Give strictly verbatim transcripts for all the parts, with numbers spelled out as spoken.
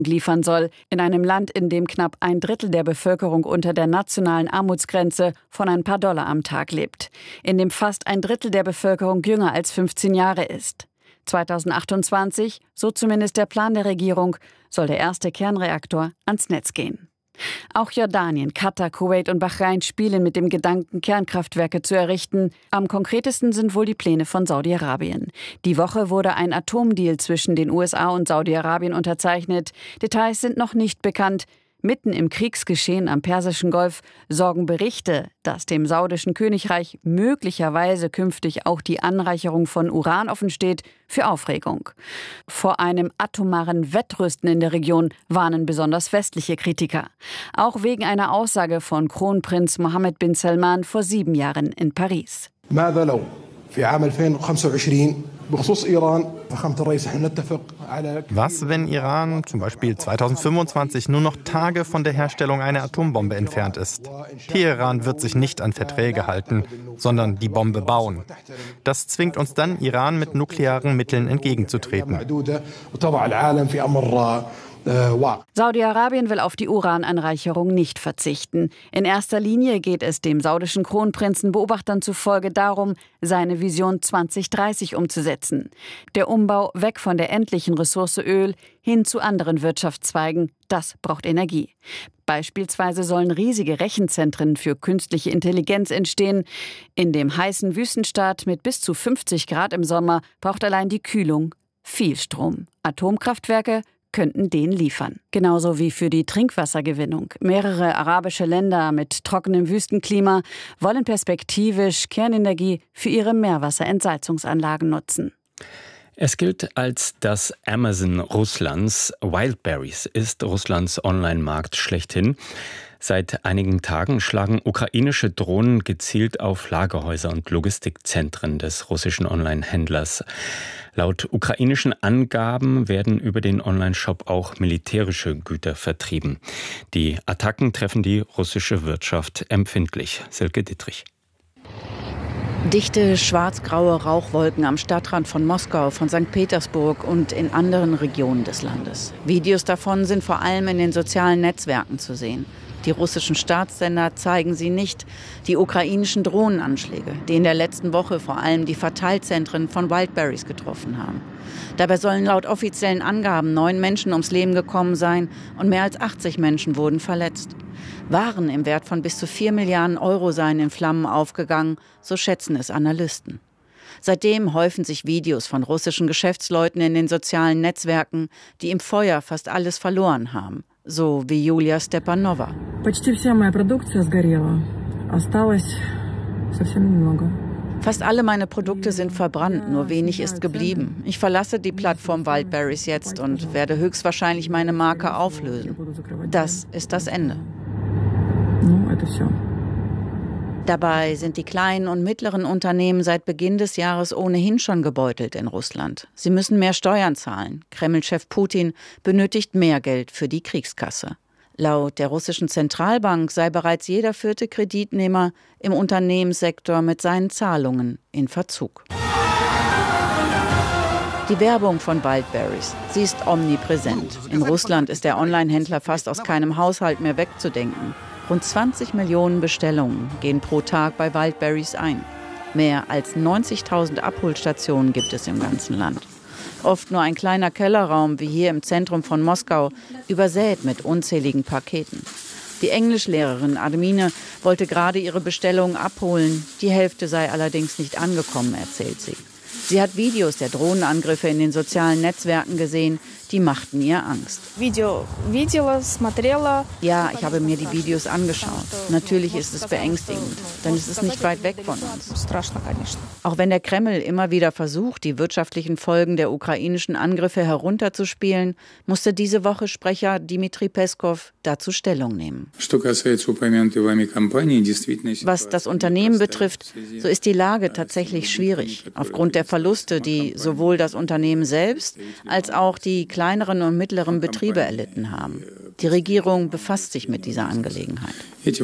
liefern soll, in einem Land, in dem knapp ein Drittel der Bevölkerung unter der nationalen Armutsgrenze von ein paar Dollar am Tag lebt, in dem fast ein Drittel der Bevölkerung jünger als fünfzehn Jahre ist. zweitausendachtundzwanzig, so zumindest der Plan der Regierung, soll der erste Kernreaktor ans Netz gehen. Auch Jordanien, Katar, Kuwait und Bahrain spielen mit dem Gedanken, Kernkraftwerke zu errichten. Am konkretesten sind wohl die Pläne von Saudi-Arabien. Die Woche wurde ein Atomdeal zwischen den U S A und Saudi-Arabien unterzeichnet. Details sind noch nicht bekannt. Mitten im Kriegsgeschehen am Persischen Golf sorgen Berichte, dass dem saudischen Königreich möglicherweise künftig auch die Anreicherung von Uran offensteht, für Aufregung. Vor einem atomaren Wettrüsten in der Region warnen besonders westliche Kritiker. Auch wegen einer Aussage von Kronprinz Mohammed bin Salman vor sieben Jahren in Paris. Was, wenn Iran zum Beispiel zweitausendfünfundzwanzig nur noch Tage von der Herstellung einer Atombombe entfernt ist? Teheran wird sich nicht an Verträge halten, sondern die Bombe bauen. Das zwingt uns dann, Iran mit nuklearen Mitteln entgegenzutreten. Saudi-Arabien will auf die Urananreicherung nicht verzichten. In erster Linie geht es dem saudischen Kronprinzen Beobachtern zufolge darum, seine Vision zwanzig dreißig umzusetzen. Der Umbau weg von der endlichen Ressource Öl hin zu anderen Wirtschaftszweigen, das braucht Energie. Beispielsweise sollen riesige Rechenzentren für künstliche Intelligenz entstehen. In dem heißen Wüstenstaat mit bis zu fünfzig Grad im Sommer braucht allein die Kühlung viel Strom. Atomkraftwerke könnten den liefern. Genauso wie für die Trinkwassergewinnung. Mehrere arabische Länder mit trockenem Wüstenklima wollen perspektivisch Kernenergie für ihre Meerwasserentsalzungsanlagen nutzen. Es gilt als das Amazon Russlands. Wildberries ist Russlands Online-Markt schlechthin. Seit einigen Tagen schlagen ukrainische Drohnen gezielt auf Lagerhäuser und Logistikzentren des russischen Online-Händlers. Laut ukrainischen Angaben werden über den Online-Shop auch militärische Güter vertrieben. Die Attacken treffen die russische Wirtschaft empfindlich. Silke Dittrich. Dichte, schwarz-graue Rauchwolken am Stadtrand von Moskau, von Sankt Petersburg und in anderen Regionen des Landes. Videos davon sind vor allem in den sozialen Netzwerken zu sehen. Die russischen Staatssender zeigen sie nicht. Die ukrainischen Drohnenanschläge, die in der letzten Woche vor allem die Verteilzentren von Wildberries getroffen haben. Dabei sollen laut offiziellen Angaben neun Menschen ums Leben gekommen sein und mehr als achtzig Menschen wurden verletzt. Waren im Wert von bis zu vier Milliarden Euro seien in Flammen aufgegangen, so schätzen es Analysten. Seitdem häufen sich Videos von russischen Geschäftsleuten in den sozialen Netzwerken, die im Feuer fast alles verloren haben. So wie Julia Stepanova. Fast alle meine Produkte sind verbrannt, nur wenig ist geblieben. Ich verlasse die Plattform Wildberries jetzt und werde höchstwahrscheinlich meine Marke auflösen. Das ist das Ende. Dabei sind die kleinen und mittleren Unternehmen seit Beginn des Jahres ohnehin schon gebeutelt in Russland. Sie müssen mehr Steuern zahlen. Kreml-Chef Putin benötigt mehr Geld für die Kriegskasse. Laut der russischen Zentralbank sei bereits jeder vierte Kreditnehmer im Unternehmenssektor mit seinen Zahlungen in Verzug. Die Werbung von Wildberries, sie ist omnipräsent. In Russland ist der Online-Händler fast aus keinem Haushalt mehr wegzudenken. Rund zwanzig Millionen Bestellungen gehen pro Tag bei Wildberries ein. Mehr als neunzigtausend Abholstationen gibt es im ganzen Land. Oft nur ein kleiner Kellerraum, wie hier im Zentrum von Moskau, übersät mit unzähligen Paketen. Die Englischlehrerin Admine wollte gerade ihre Bestellungen abholen. Die Hälfte sei allerdings nicht angekommen, erzählt sie. Sie hat Videos der Drohnenangriffe in den sozialen Netzwerken gesehen, die machten ihr Angst. Ja, ich habe mir die Videos angeschaut. Natürlich ist es beängstigend, denn es ist nicht weit weg von uns. Auch wenn der Kreml immer wieder versucht, die wirtschaftlichen Folgen der ukrainischen Angriffe herunterzuspielen, musste diese Woche Sprecher Dmitri Peskov dazu Stellung nehmen. Was das Unternehmen betrifft, so ist die Lage tatsächlich schwierig. Aufgrund der Verluste, die sowohl das Unternehmen selbst als auch die kleineren und mittleren Betriebe erlitten haben. Die Regierung befasst sich mit dieser Angelegenheit.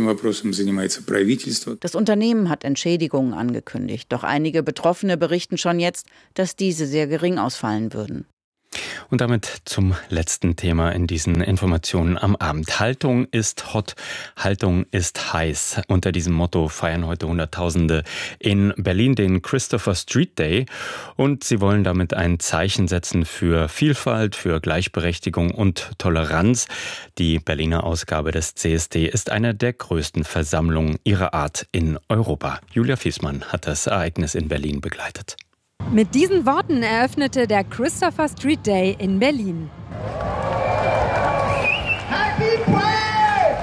Das Unternehmen hat Entschädigungen angekündigt, doch einige Betroffene berichten schon jetzt, dass diese sehr gering ausfallen würden. Und damit zum letzten Thema in diesen Informationen am Abend. Haltung ist hot, Haltung ist heiß. Unter diesem Motto feiern heute Hunderttausende in Berlin den Christopher Street Day. Und sie wollen damit ein Zeichen setzen für Vielfalt, für Gleichberechtigung und Toleranz. Die Berliner Ausgabe des C S D ist eine der größten Versammlungen ihrer Art in Europa. Julia Fiesmann hat das Ereignis in Berlin begleitet. Mit diesen Worten eröffnete der Christopher Street Day in Berlin. Happy Pride!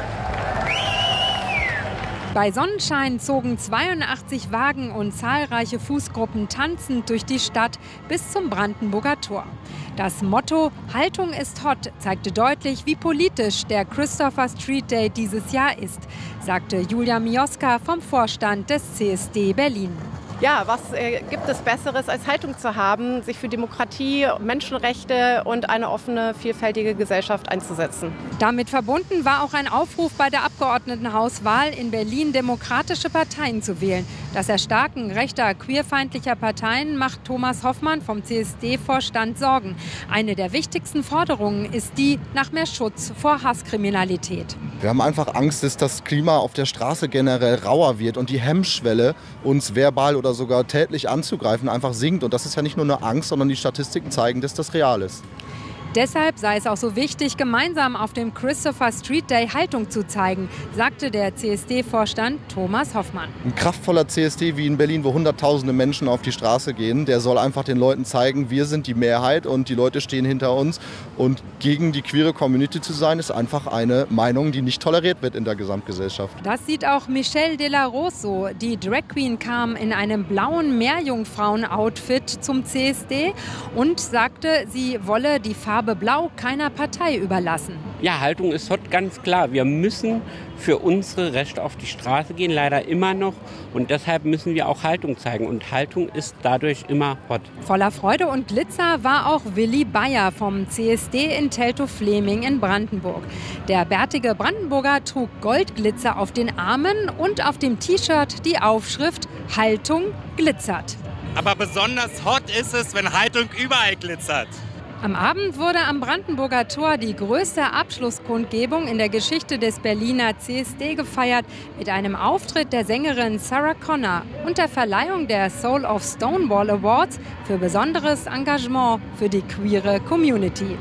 Bei Sonnenschein zogen zweiundachtzig Wagen und zahlreiche Fußgruppen tanzend durch die Stadt bis zum Brandenburger Tor. Das Motto "Haltung ist hot" zeigte deutlich, wie politisch der Christopher Street Day dieses Jahr ist, sagte Julia Mioska vom Vorstand des C S D Berlin. Ja, was äh, gibt es Besseres, als Haltung zu haben, sich für Demokratie, Menschenrechte und eine offene, vielfältige Gesellschaft einzusetzen. Damit verbunden war auch ein Aufruf bei der Abgeordnetenhauswahl in Berlin, demokratische Parteien zu wählen. Das Erstarken rechter, queerfeindlicher Parteien macht Thomas Hoffmann vom C S D-Vorstand Sorgen. Eine der wichtigsten Forderungen ist die nach mehr Schutz vor Hasskriminalität. Wir haben einfach Angst, dass das Klima auf der Straße generell rauer wird und die Hemmschwelle, uns verbal oder sogar tätlich anzugreifen, einfach sinkt. Und das ist ja nicht nur eine Angst, sondern die Statistiken zeigen, dass das real ist. Deshalb sei es auch so wichtig, gemeinsam auf dem Christopher Street Day Haltung zu zeigen, sagte der C S D-Vorstand Thomas Hoffmann. Ein kraftvoller C S D wie in Berlin, wo hunderttausende Menschen auf die Straße gehen, der soll einfach den Leuten zeigen, wir sind die Mehrheit und die Leute stehen hinter uns. Und gegen die queere Community zu sein, ist einfach eine Meinung, die nicht toleriert wird in der Gesamtgesellschaft. Das sieht auch Michelle de la Rose so. Die Drag Queen kam in einem blauen Meerjungfrauen-Outfit zum C S D und sagte, sie wolle die Farbe Blau keiner Partei überlassen. Ja, Haltung ist hot, ganz klar. Wir müssen für unsere Rechte auf die Straße gehen, leider immer noch. Und deshalb müssen wir auch Haltung zeigen. Und Haltung ist dadurch immer hot. Voller Freude und Glitzer war auch Willi Bayer vom C S D in Teltow-Fleming in Brandenburg. Der bärtige Brandenburger trug Goldglitzer auf den Armen und auf dem T-Shirt die Aufschrift "Haltung glitzert". Aber besonders hot ist es, wenn Haltung überall glitzert. Am Abend wurde am Brandenburger Tor die größte Abschlusskundgebung in der Geschichte des Berliner C S D gefeiert mit einem Auftritt der Sängerin Sarah Connor und der Verleihung der Soul of Stonewall Awards für besonderes Engagement für die queere Community.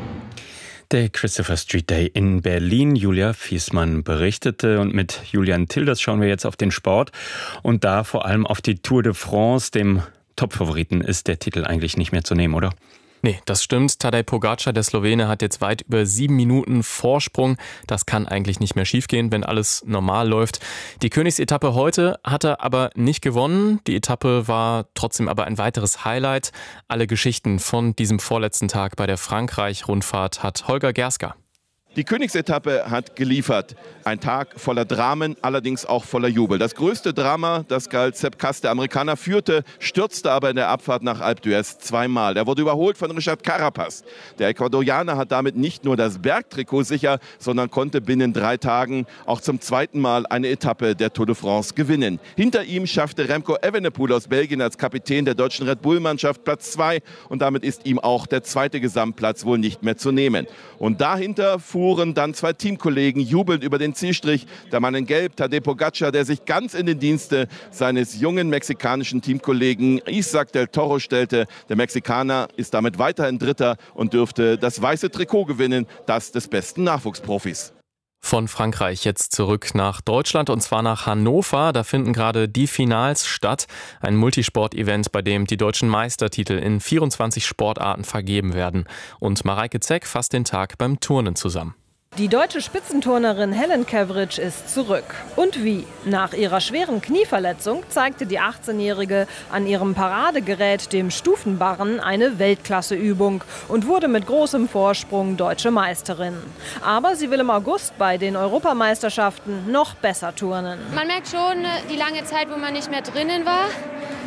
Der Christopher Street Day in Berlin. Julia Fiesmann berichtete. Und mit Julian Tilders schauen wir jetzt auf den Sport und da vor allem auf die Tour de France. Dem Topfavoriten ist der Titel eigentlich nicht mehr zu nehmen, oder? Nee, das stimmt. Tadej Pogačar, der Slowene, hat jetzt weit über sieben Minuten Vorsprung. Das kann eigentlich nicht mehr schiefgehen, wenn alles normal läuft. Die Königsetappe heute hat er aber nicht gewonnen. Die Etappe war trotzdem aber ein weiteres Highlight. Alle Geschichten von diesem vorletzten Tag bei der Frankreich-Rundfahrt hat Holger Gerska. Die Königsetappe hat geliefert. Ein Tag voller Dramen, allerdings auch voller Jubel. Das größte Drama, das galt Sepp Kuss, der Amerikaner, führte, stürzte aber in der Abfahrt nach Alpe d'Huez zweimal. Er wurde überholt von Richard Carapaz. Der Ecuadorianer hat damit nicht nur das Bergtrikot sicher, sondern konnte binnen drei Tagen auch zum zweiten Mal eine Etappe der Tour de France gewinnen. Hinter ihm schaffte Remco Evenepoel aus Belgien als Kapitän der deutschen Red Bull-Mannschaft Platz zwei. Und damit ist ihm auch der zweite Gesamtplatz wohl nicht mehr zu nehmen. Und dahinter fuhr fuhren dann zwei Teamkollegen jubelnd über den Zielstrich. Der Mann in Gelb, Tadej Pogačar, der sich ganz in den Dienste seines jungen mexikanischen Teamkollegen Isaac del Toro stellte. Der Mexikaner ist damit weiterhin Dritter und dürfte das weiße Trikot gewinnen, das des besten Nachwuchsprofis. Von Frankreich jetzt zurück nach Deutschland und zwar nach Hannover. Da finden gerade die Finals statt. Ein Multisport-Event, bei dem die deutschen Meistertitel in vierundzwanzig Sportarten vergeben werden. Und Mareike Zeck fasst den Tag beim Turnen zusammen. Die deutsche Spitzenturnerin Helen Cavridge ist zurück. Und wie? Nach ihrer schweren Knieverletzung zeigte die achtzehnjährige an ihrem Paradegerät, dem Stufenbarren, eine Weltklasseübung und wurde mit großem Vorsprung deutsche Meisterin. Aber sie will im August bei den Europameisterschaften noch besser turnen. Man merkt schon die lange Zeit, wo man nicht mehr drinnen war.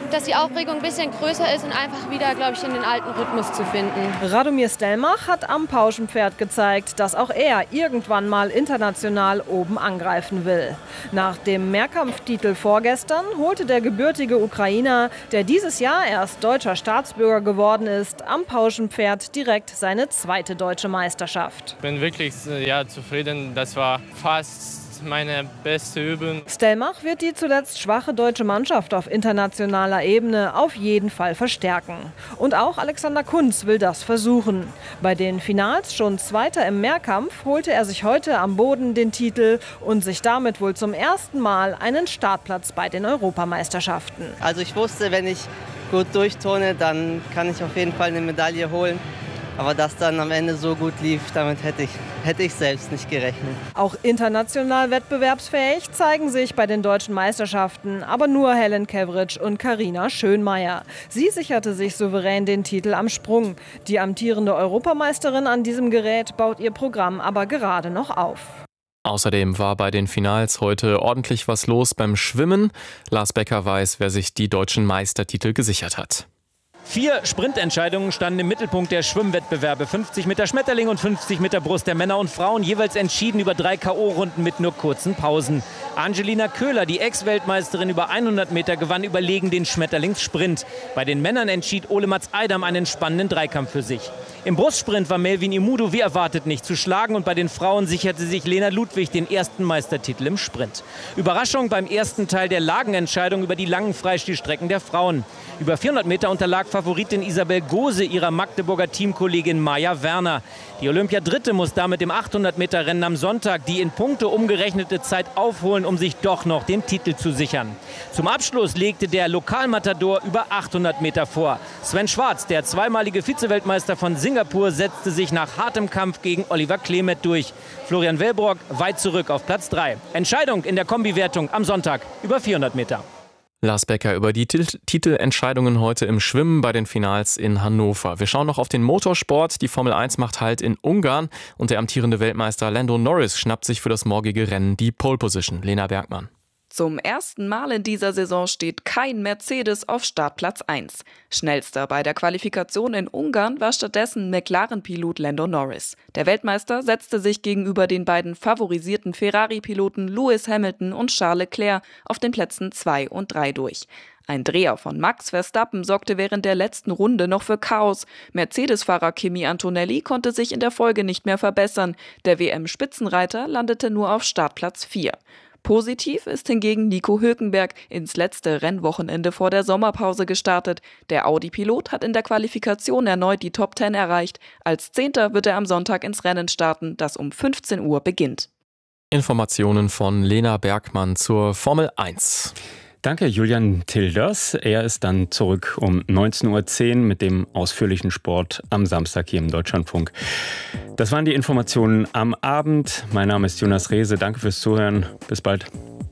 dass die Aufregung ein bisschen größer ist und einfach wieder, glaube ich, in den alten Rhythmus zu finden. Radomir Stelmach hat am Pauschenpferd gezeigt, dass auch er irgendwann mal international oben angreifen will. Nach dem Mehrkampftitel vorgestern holte der gebürtige Ukrainer, der dieses Jahr erst deutscher Staatsbürger geworden ist, am Pauschenpferd direkt seine zweite deutsche Meisterschaft. Ich bin wirklich ja, zufrieden. Das war fast meine beste Übung. Stelmach wird die zuletzt schwache deutsche Mannschaft auf internationaler Ebene auf jeden Fall verstärken. Und auch Alexander Kunz will das versuchen. Bei den Finals schon Zweiter im Mehrkampf holte er sich heute am Boden den Titel und sich damit wohl zum ersten Mal einen Startplatz bei den Europameisterschaften. Also ich wusste, wenn ich gut durchturne, dann kann ich auf jeden Fall eine Medaille holen. Aber dass dann am Ende so gut lief, damit hätte ich, hätte ich selbst nicht gerechnet. Auch international wettbewerbsfähig zeigen sich bei den deutschen Meisterschaften aber nur Helen Kevric und Carina Schönmeier. Sie sicherte sich souverän den Titel am Sprung. Die amtierende Europameisterin an diesem Gerät baut ihr Programm aber gerade noch auf. Außerdem war bei den Finals heute ordentlich was los beim Schwimmen. Lars Becker weiß, wer sich die deutschen Meistertitel gesichert hat. Vier Sprintentscheidungen standen im Mittelpunkt der Schwimmwettbewerbe. fünfzig Meter Schmetterling und fünfzig Meter Brust der Männer und Frauen, jeweils entschieden über drei K O-Runden mit nur kurzen Pausen. Angelina Köhler, die Ex-Weltmeisterin über hundert Meter, gewann überlegen den Schmetterlingssprint. Bei den Männern entschied Ole Mats Eidam einen spannenden Dreikampf für sich. Im Brustsprint war Melvin Imudu wie erwartet nicht zu schlagen und bei den Frauen sicherte sich Lena Ludwig den ersten Meistertitel im Sprint. Überraschung beim ersten Teil der Lagenentscheidung über die langen Freistilstrecken der Frauen. Über vierhundert Meter unterlag Favoritin Isabel Gose ihrer Magdeburger Teamkollegin Maja Werner. Die Olympiadritte muss damit im achthundert Meter Rennen am Sonntag die in Punkte umgerechnete Zeit aufholen, um sich doch noch den Titel zu sichern. Zum Abschluss legte der Lokalmatador über achthundert Meter vor. Sven Schwarz, der zweimalige Vizeweltmeister von Singapur, setzte sich nach hartem Kampf gegen Oliver Klemet durch. Florian Wellbrock weit zurück auf Platz drei. Entscheidung in der Kombiwertung am Sonntag über vierhundert Meter. Lars Becker über die Titelentscheidungen heute im Schwimmen bei den Finals in Hannover. Wir schauen noch auf den Motorsport. Die Formel eins macht Halt in Ungarn und der amtierende Weltmeister Lando Norris schnappt sich für das morgige Rennen die Pole Position. Lena Bergmann. Zum ersten Mal in dieser Saison steht kein Mercedes auf Startplatz eins. Schnellster bei der Qualifikation in Ungarn war stattdessen McLaren-Pilot Lando Norris. Der Weltmeister setzte sich gegenüber den beiden favorisierten Ferrari-Piloten Lewis Hamilton und Charles Leclerc auf den Plätzen zwei und drei durch. Ein Dreher von Max Verstappen sorgte während der letzten Runde noch für Chaos. Mercedes-Fahrer Kimi Antonelli konnte sich in der Folge nicht mehr verbessern. Der W M-Spitzenreiter landete nur auf Startplatz vier. Positiv ist hingegen Nico Hülkenberg ins letzte Rennwochenende vor der Sommerpause gestartet. Der Audi-Pilot hat in der Qualifikation erneut die Top zehn erreicht. Als Zehnter wird er am Sonntag ins Rennen starten, das um fünfzehn Uhr beginnt. Informationen von Lena Bergmann zur Formel eins. Danke, Julian Tilders. Er ist dann zurück um neunzehn Uhr zehn mit dem ausführlichen Sport am Samstag hier im Deutschlandfunk. Das waren die Informationen am Abend. Mein Name ist Jonas Rehse. Danke fürs Zuhören. Bis bald.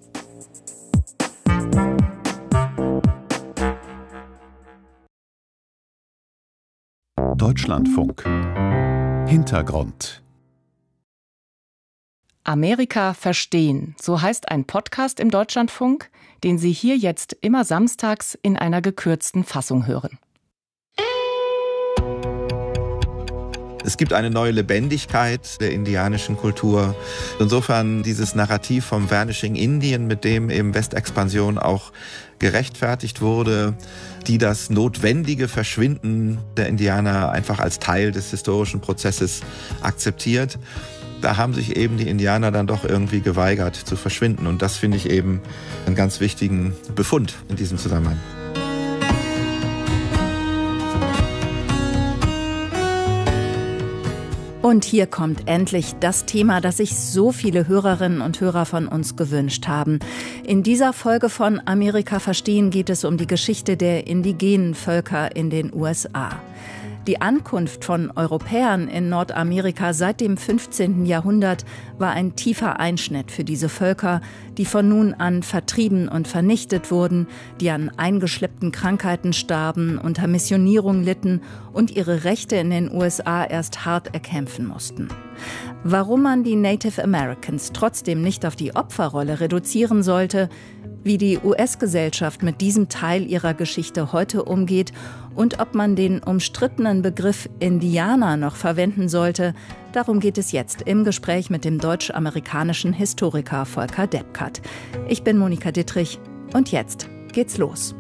Deutschlandfunk. Hintergrund. Amerika verstehen, so heißt ein Podcast im Deutschlandfunk, den Sie hier jetzt immer samstags in einer gekürzten Fassung hören. Es gibt eine neue Lebendigkeit der indianischen Kultur. Insofern dieses Narrativ vom Vanishing Indian, mit dem eben Westexpansion auch gerechtfertigt wurde, die das notwendige Verschwinden der Indianer einfach als Teil des historischen Prozesses akzeptiert. Da haben sich eben die Indianer dann doch irgendwie geweigert zu verschwinden. Und das finde ich eben einen ganz wichtigen Befund in diesem Zusammenhang. Und hier kommt endlich das Thema, das sich so viele Hörerinnen und Hörer von uns gewünscht haben. In dieser Folge von Amerika verstehen geht es um die Geschichte der indigenen Völker in den U S A. Die Ankunft von Europäern in Nordamerika seit dem fünfzehnten Jahrhundert war ein tiefer Einschnitt für diese Völker, die von nun an vertrieben und vernichtet wurden, die an eingeschleppten Krankheiten starben, unter Missionierung litten und ihre Rechte in den U S A erst hart erkämpfen mussten. Warum man die Native Americans trotzdem nicht auf die Opferrolle reduzieren sollte, wie die U S-Gesellschaft mit diesem Teil ihrer Geschichte heute umgeht und ob man den umstrittenen Begriff Indianer noch verwenden sollte, darum geht es jetzt im Gespräch mit dem deutsch-amerikanischen Historiker Volker Deppkat. Ich bin Monika Dittrich und jetzt geht's los.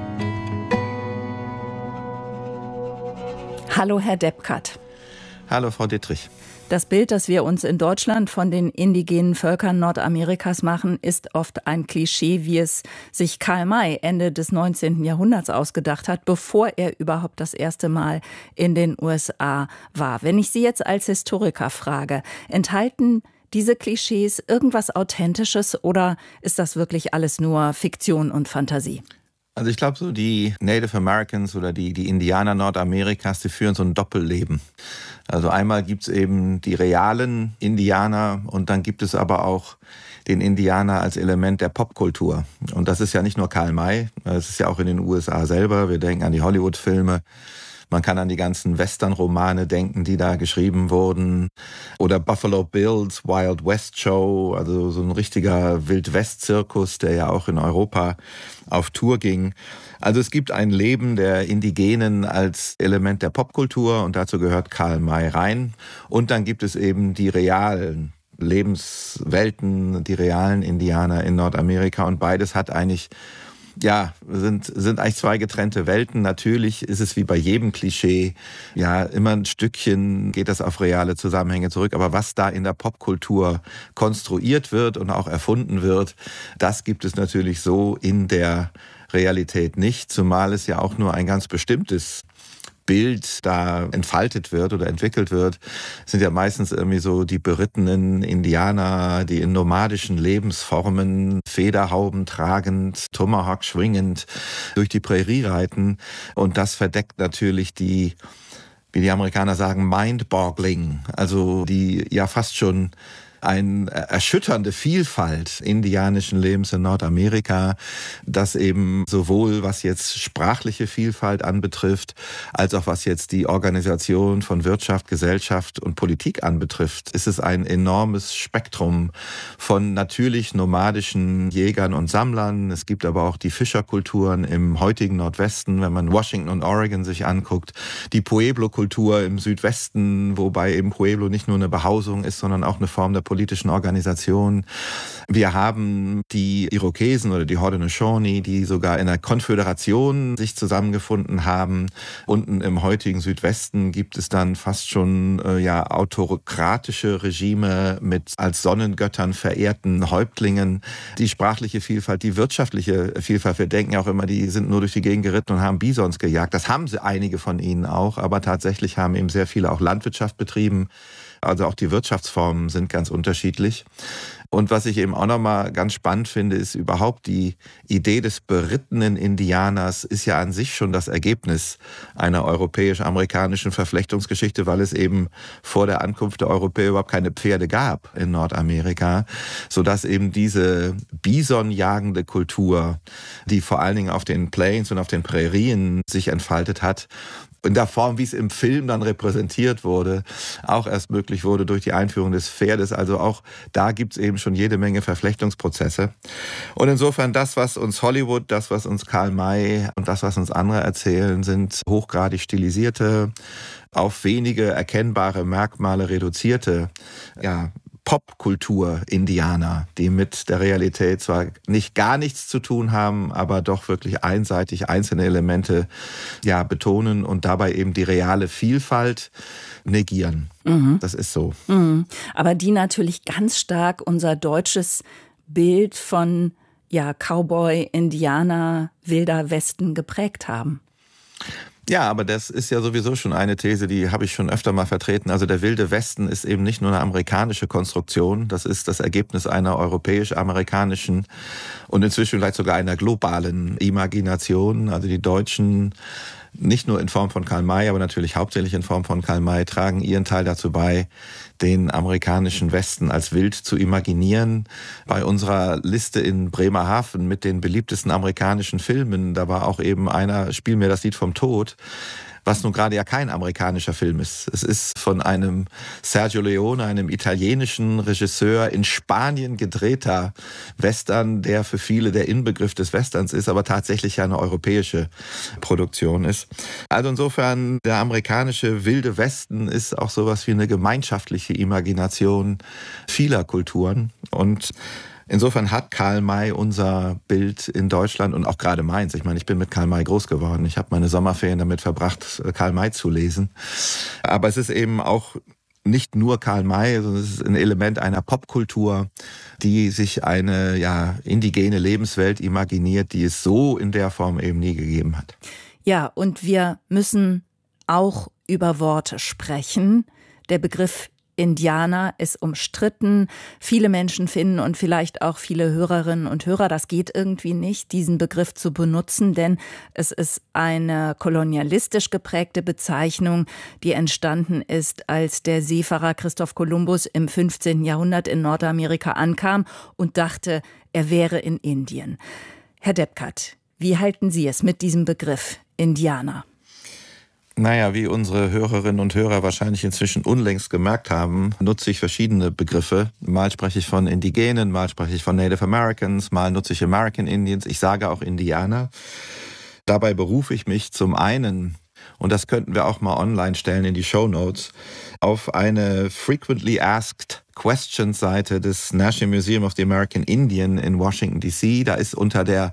Hallo, Herr Deppkat. Hallo, Frau Dittrich. Das Bild, das wir uns in Deutschland von den indigenen Völkern Nordamerikas machen, ist oft ein Klischee, wie es sich Karl May Ende des neunzehnten Jahrhunderts ausgedacht hat, bevor er überhaupt das erste Mal in den U S A war. Wenn ich Sie jetzt als Historiker frage, enthalten diese Klischees irgendwas Authentisches oder ist das wirklich alles nur Fiktion und Fantasie? Also ich glaube, so die Native Americans oder die, die Indianer Nordamerikas, die führen so ein Doppelleben. Also einmal gibt's eben die realen Indianer und dann gibt es aber auch den Indianer als Element der Popkultur. Und das ist ja nicht nur Karl May, das ist ja auch in den U S A selber. Wir denken an die Hollywood-Filme. Man kann an die ganzen Western-Romane denken, die da geschrieben wurden. Oder Buffalo Bill's Wild West Show, also so ein richtiger Wild-West-Zirkus, der ja auch in Europa auf Tour ging. Also es gibt ein Leben der Indigenen als Element der Popkultur und dazu gehört Karl May rein. Und dann gibt es eben die realen Lebenswelten, die realen Indianer in Nordamerika und beides hat eigentlich Ja, sind, sind eigentlich zwei getrennte Welten. Natürlich ist es wie bei jedem Klischee, ja, immer ein Stückchen geht das auf reale Zusammenhänge zurück. Aber was da in der Popkultur konstruiert wird und auch erfunden wird, das gibt es natürlich so in der Realität nicht. Zumal es ja auch nur ein ganz bestimmtes Bild da entfaltet wird oder entwickelt wird, sind ja meistens irgendwie so die berittenen Indianer, die in nomadischen Lebensformen, Federhauben tragend, Tomahawk schwingend durch die Prärie reiten. Und das verdeckt natürlich die, wie die Amerikaner sagen, mind-boggling, also die ja fast schon eine erschütternde Vielfalt indianischen Lebens in Nordamerika, das eben sowohl was jetzt sprachliche Vielfalt anbetrifft, als auch was jetzt die Organisation von Wirtschaft, Gesellschaft und Politik anbetrifft, ist es ein enormes Spektrum von natürlich nomadischen Jägern und Sammlern. Es gibt aber auch die Fischerkulturen im heutigen Nordwesten, wenn man Washington und Oregon sich anguckt, die Pueblo-Kultur im Südwesten, wobei eben Pueblo nicht nur eine Behausung ist, sondern auch eine Form der politischen Organisation. Wir haben die Irokesen oder die Haudenosaunee, die sogar in einer Konföderation sich zusammengefunden haben. Unten im heutigen Südwesten gibt es dann fast schon äh, ja autokratische Regime mit als Sonnengöttern verehrten Häuptlingen. Die sprachliche Vielfalt, die wirtschaftliche Vielfalt. Wir denken ja auch immer, die sind nur durch die Gegend geritten und haben Bisons gejagt. Das haben sie einige von ihnen auch, aber tatsächlich haben eben sehr viele auch Landwirtschaft betrieben. Also auch die Wirtschaftsformen sind ganz unterschiedlich. Und was ich eben auch nochmal ganz spannend finde, ist überhaupt die Idee des berittenen Indianers ist ja an sich schon das Ergebnis einer europäisch-amerikanischen Verflechtungsgeschichte, weil es eben vor der Ankunft der Europäer überhaupt keine Pferde gab in Nordamerika, sodass eben diese bisonjagende Kultur, die vor allen Dingen auf den Plains und auf den Prärien sich entfaltet hat, in der Form, wie es im Film dann repräsentiert wurde, auch erst möglich wurde durch die Einführung des Pferdes. Also auch da gibt es eben schon jede Menge Verflechtungsprozesse. Und insofern das, was uns Hollywood, das, was uns Karl May und das, was uns andere erzählen, sind hochgradig stilisierte, auf wenige erkennbare Merkmale reduzierte, ja, Popkultur-Indianer, die mit der Realität zwar nicht gar nichts zu tun haben, aber doch wirklich einseitig einzelne Elemente ja betonen und dabei eben die reale Vielfalt negieren. Mhm. Das ist so. Mhm. Aber die natürlich ganz stark unser deutsches Bild von ja, Cowboy, Indianer, wilder Westen geprägt haben. Ja, aber das ist ja sowieso schon eine These, die habe ich schon öfter mal vertreten. Also der wilde Westen ist eben nicht nur eine amerikanische Konstruktion, das ist das Ergebnis einer europäisch-amerikanischen und inzwischen vielleicht sogar einer globalen Imagination. Also die Deutschen, nicht nur in Form von Karl May, aber natürlich hauptsächlich in Form von Karl May, tragen ihren Teil dazu bei, den amerikanischen Westen als wild zu imaginieren. Bei unserer Liste in Bremerhaven mit den beliebtesten amerikanischen Filmen, da war auch eben einer, Spiel mir das Lied vom Tod, was nun gerade ja kein amerikanischer Film ist. Es ist von einem Sergio Leone, einem italienischen Regisseur, in Spanien gedrehter Western, der für viele der Inbegriff des Westerns ist, aber tatsächlich ja eine europäische Produktion ist. Also insofern, der amerikanische Wilde Westen ist auch sowas wie eine gemeinschaftliche Imagination vieler Kulturen. Und insofern hat Karl May unser Bild in Deutschland und auch gerade meins. Ich meine, ich bin mit Karl May groß geworden. Ich habe meine Sommerferien damit verbracht, Karl May zu lesen. Aber es ist eben auch nicht nur Karl May, sondern es ist ein Element einer Popkultur, die sich eine ja, indigene Lebenswelt imaginiert, die es so in der Form eben nie gegeben hat. Ja, und wir müssen auch über Worte sprechen. Der Begriff Indianer ist umstritten. Viele Menschen finden und vielleicht auch viele Hörerinnen und Hörer, das geht irgendwie nicht, diesen Begriff zu benutzen, denn es ist eine kolonialistisch geprägte Bezeichnung, die entstanden ist, als der Seefahrer Christoph Kolumbus im fünfzehnten Jahrhundert in Nordamerika ankam und dachte, er wäre in Indien. Herr Deppkat, wie halten Sie es mit diesem Begriff Indianer? Naja, wie unsere Hörerinnen und Hörer wahrscheinlich inzwischen unlängst gemerkt haben, nutze ich verschiedene Begriffe. Mal spreche ich von Indigenen, mal spreche ich von Native Americans, mal nutze ich American Indians. Ich sage auch Indianer. Dabei berufe ich mich zum einen, und das könnten wir auch mal online stellen in die Shownotes, auf eine Frequently Asked Questions Seite des National Museum of the American Indian in Washington D C. Da ist unter der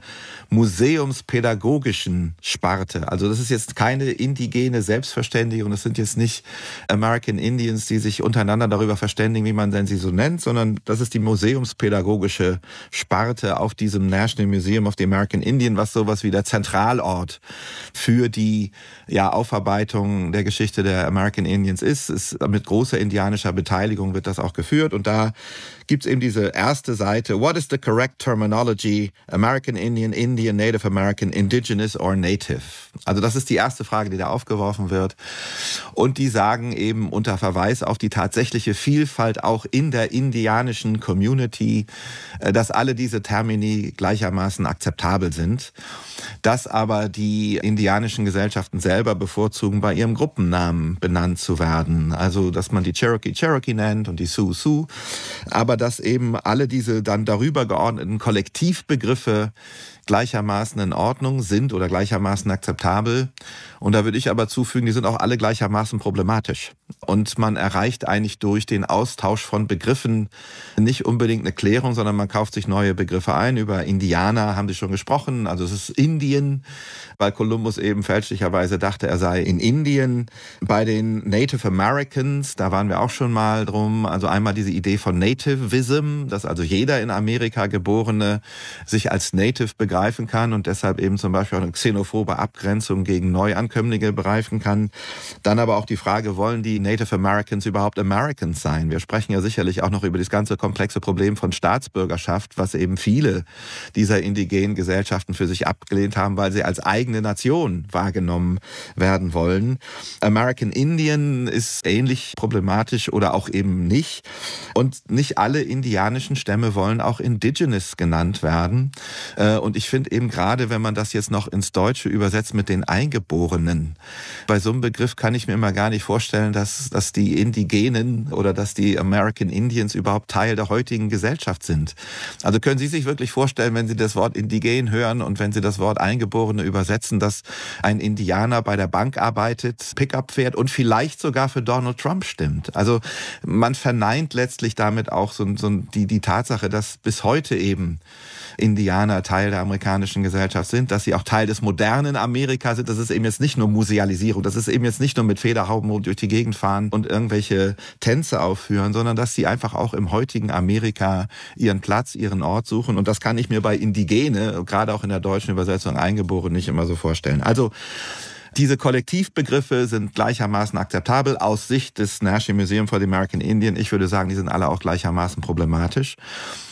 museumspädagogischen Sparte, also das ist jetzt keine indigene Selbstverständigung, das sind jetzt nicht American Indians, die sich untereinander darüber verständigen, wie man denn sie so nennt, sondern das ist die museumspädagogische Sparte auf diesem National Museum of the American Indian, was sowas wie der Zentralort für die ja, Aufarbeitung der Geschichte der American Indians ist. ist mit großer indianischer Beteiligung wird das auch geführt. Und da gibt es eben diese erste Seite, What is the correct terminology? American Indian, Indian, Native American, Indigenous or Native? Also das ist die erste Frage, die da aufgeworfen wird. Und die sagen eben unter Verweis auf die tatsächliche Vielfalt auch in der indianischen Community, dass alle diese Termini gleichermaßen akzeptabel sind, dass aber die indianischen Gesellschaften selber bevorzugen, bei ihrem Gruppennamen benannt zu werden. Also dass man die Cherokee Cherokee nennt und die Sioux Sioux, aber dass eben alle diese dann darüber geordneten Kollektivbegriffe gleichermaßen in Ordnung sind oder gleichermaßen akzeptabel. Und da würde ich aber zufügen, die sind auch alle gleichermaßen problematisch. Und man erreicht eigentlich durch den Austausch von Begriffen nicht unbedingt eine Klärung, sondern man kauft sich neue Begriffe ein. Über Indianer haben Sie schon gesprochen, also es ist Indien, weil Kolumbus eben fälschlicherweise dachte, er sei in Indien. Bei den Native Americans, da waren wir auch schon mal drum, also einmal diese Idee von Nativism, dass also jeder in Amerika Geborene sich als Native begreift, begreifen kann und deshalb eben zum Beispiel auch eine xenophobe Abgrenzung gegen Neuankömmlinge begreifen kann. Dann aber auch die Frage, wollen die Native Americans überhaupt Americans sein? Wir sprechen ja sicherlich auch noch über das ganze komplexe Problem von Staatsbürgerschaft, was eben viele dieser indigenen Gesellschaften für sich abgelehnt haben, weil sie als eigene Nation wahrgenommen werden wollen. American Indian ist ähnlich problematisch oder auch eben nicht. Und nicht alle indianischen Stämme wollen auch Indigenous genannt werden. Und ich finde eben gerade, wenn man das jetzt noch ins Deutsche übersetzt mit den Eingeborenen, bei so einem Begriff kann ich mir immer gar nicht vorstellen, dass, dass die Indigenen oder dass die American Indians überhaupt Teil der heutigen Gesellschaft sind. Also können Sie sich wirklich vorstellen, wenn Sie das Wort Indigen hören und wenn Sie das Wort Eingeborene übersetzen, dass ein Indianer bei der Bank arbeitet, Pickup fährt und vielleicht sogar für Donald Trump stimmt? Also man verneint letztlich damit auch so, so die, die Tatsache, dass bis heute eben Indianer Teil der amerikanischen Gesellschaft sind, dass sie auch Teil des modernen Amerika sind. Das ist eben jetzt nicht nur Musealisierung, das ist eben jetzt nicht nur mit Federhauben durch die Gegend fahren und irgendwelche Tänze aufführen, sondern dass sie einfach auch im heutigen Amerika ihren Platz, ihren Ort suchen. Und das kann ich mir bei Indigene, gerade auch in der deutschen Übersetzung Eingeborene, nicht immer so vorstellen. Also diese Kollektivbegriffe sind gleichermaßen akzeptabel aus Sicht des National Museum for the American Indian. Ich würde sagen, die sind alle auch gleichermaßen problematisch.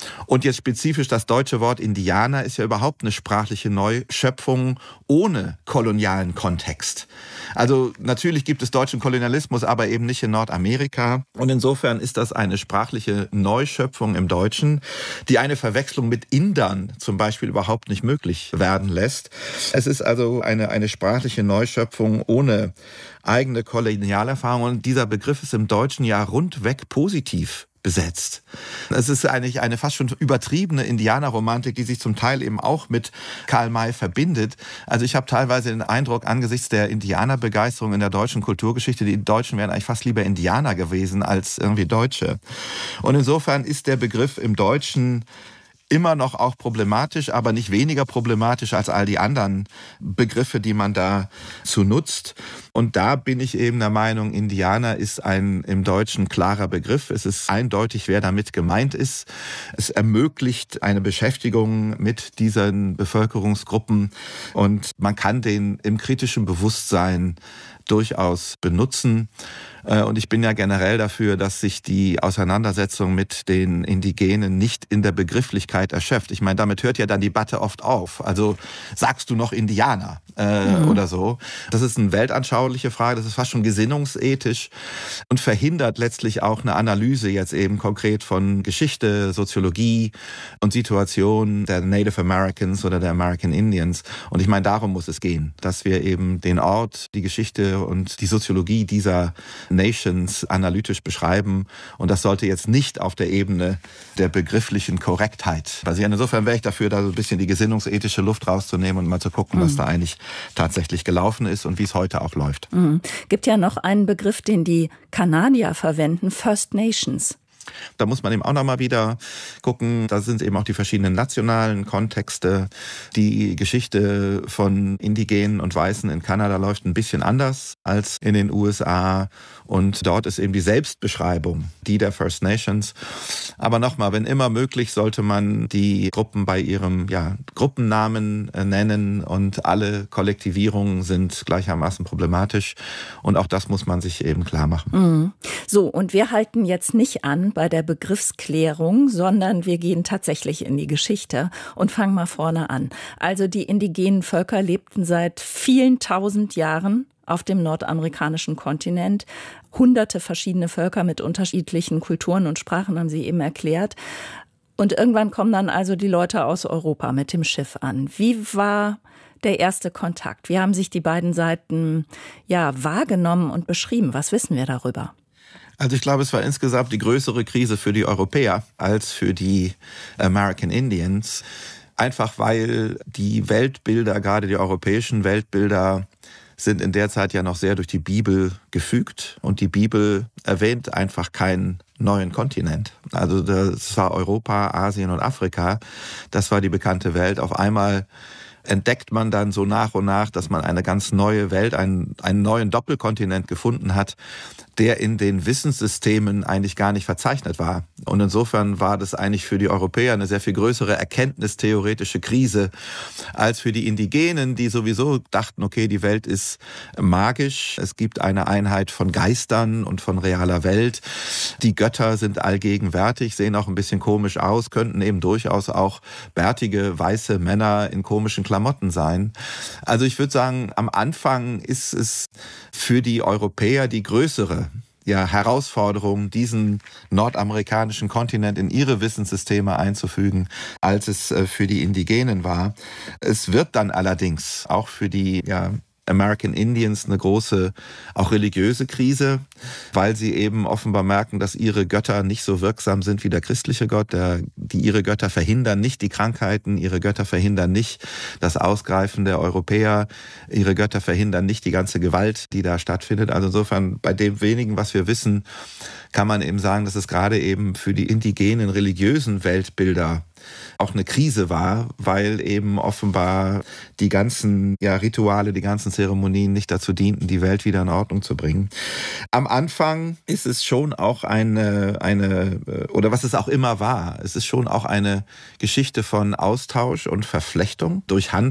Und jetzt spezifisch das deutsche Wort Indianer ist ja überhaupt eine sprachliche Neuschöpfung ohne kolonialen Kontext. Also natürlich gibt es deutschen Kolonialismus, aber eben nicht in Nordamerika. Und insofern ist das eine sprachliche Neuschöpfung im Deutschen, die eine Verwechslung mit Indern zum Beispiel überhaupt nicht möglich werden lässt. Es ist also eine, eine sprachliche Neuschöpfung ohne eigene Kolonialerfahrung. Und dieser Begriff ist im Deutschen ja rundweg positiv besetzt. Es ist eigentlich eine fast schon übertriebene Indianerromantik, die sich zum Teil eben auch mit Karl May verbindet. Also ich habe teilweise den Eindruck, angesichts der Indianerbegeisterung in der deutschen Kulturgeschichte, die Deutschen wären eigentlich fast lieber Indianer gewesen als irgendwie Deutsche. Und insofern ist der Begriff im Deutschen immer noch auch problematisch, aber nicht weniger problematisch als all die anderen Begriffe, die man dazu nutzt. Und da bin ich eben der Meinung, Indianer ist ein im Deutschen klarer Begriff. Es ist eindeutig, wer damit gemeint ist. Es ermöglicht eine Beschäftigung mit diesen Bevölkerungsgruppen und man kann den im kritischen Bewusstsein durchaus benutzen. Und ich bin ja generell dafür, dass sich die Auseinandersetzung mit den Indigenen nicht in der Begrifflichkeit erschöpft. Ich meine, damit hört ja dann die Debatte oft auf. Also sagst du noch Indianer äh, mhm. oder so? Das ist eine weltanschauliche Frage, das ist fast schon gesinnungsethisch und verhindert letztlich auch eine Analyse jetzt eben konkret von Geschichte, Soziologie und Situation der Native Americans oder der American Indians. Und ich meine, darum muss es gehen, dass wir eben den Ort, die Geschichte und die Soziologie dieser Nations analytisch beschreiben. Und das sollte jetzt nicht auf der Ebene der begrifflichen Korrektheit basieren. Insofern wäre ich dafür, da so ein bisschen die gesinnungsethische Luft rauszunehmen und mal zu gucken, mhm. was da eigentlich tatsächlich gelaufen ist und wie es heute auch läuft. Mhm. Gibt ja noch einen Begriff, den die Kanadier verwenden, First Nations. Da muss man eben auch noch mal wieder gucken, da sind eben auch die verschiedenen nationalen Kontexte. Die Geschichte von Indigenen und Weißen in Kanada läuft ein bisschen anders als in den U S A. Und dort ist eben die Selbstbeschreibung, die der First Nations. Aber nochmal, wenn immer möglich, sollte man die Gruppen bei ihrem ja, Gruppennamen nennen. Und alle Kollektivierungen sind gleichermaßen problematisch. Und auch das muss man sich eben klar machen. Mhm. So, und wir halten jetzt nicht an bei der Begriffsklärung, sondern wir gehen tatsächlich in die Geschichte und fangen mal vorne an. Also die indigenen Völker lebten seit vielen tausend Jahren auf dem nordamerikanischen Kontinent. Hunderte verschiedene Völker mit unterschiedlichen Kulturen und Sprachen, haben Sie eben erklärt. Und irgendwann kommen dann also die Leute aus Europa mit dem Schiff an. Wie war der erste Kontakt? Wie haben sich die beiden Seiten ja wahrgenommen und beschrieben? Was wissen wir darüber? Also ich glaube, es war insgesamt die größere Krise für die Europäer als für die American Indians. Einfach weil die Weltbilder, gerade die europäischen Weltbilder, sind in der Zeit ja noch sehr durch die Bibel gefügt. Und die Bibel erwähnt einfach keinen neuen Kontinent. Also das war Europa, Asien und Afrika. Das war die bekannte Welt. Auf einmal entdeckt man dann so nach und nach, dass man eine ganz neue Welt, einen, einen neuen Doppelkontinent gefunden hat, der in den Wissenssystemen eigentlich gar nicht verzeichnet war. Und insofern war das eigentlich für die Europäer eine sehr viel größere erkenntnistheoretische Krise als für die Indigenen, die sowieso dachten, okay, die Welt ist magisch, es gibt eine Einheit von Geistern und von realer Welt. Die Götter sind allgegenwärtig, sehen auch ein bisschen komisch aus, könnten eben durchaus auch bärtige, weiße Männer in komischen Klamotten sein. Also ich würde sagen, am Anfang ist es für die Europäer die größere ja, Herausforderung, diesen nordamerikanischen Kontinent in ihre Wissenssysteme einzufügen, als es für die Indigenen war. Es wird dann allerdings auch für die ja, American Indians eine große, auch religiöse Krise, weil sie eben offenbar merken, dass ihre Götter nicht so wirksam sind wie der christliche Gott. Der, die, ihre Götter verhindern nicht die Krankheiten, ihre Götter verhindern nicht das Ausgreifen der Europäer, ihre Götter verhindern nicht die ganze Gewalt, die da stattfindet. Also insofern, bei dem wenigen, was wir wissen, kann man eben sagen, dass es gerade eben für die indigenen religiösen Weltbilder auch eine Krise war, weil eben offenbar die ganzen ja, Rituale, die ganzen Zeremonien nicht dazu dienten, die Welt wieder in Ordnung zu bringen. Am Anfang ist es schon auch eine, eine, oder was es auch immer war, es ist schon auch eine Geschichte von Austausch und Verflechtung durch Handel.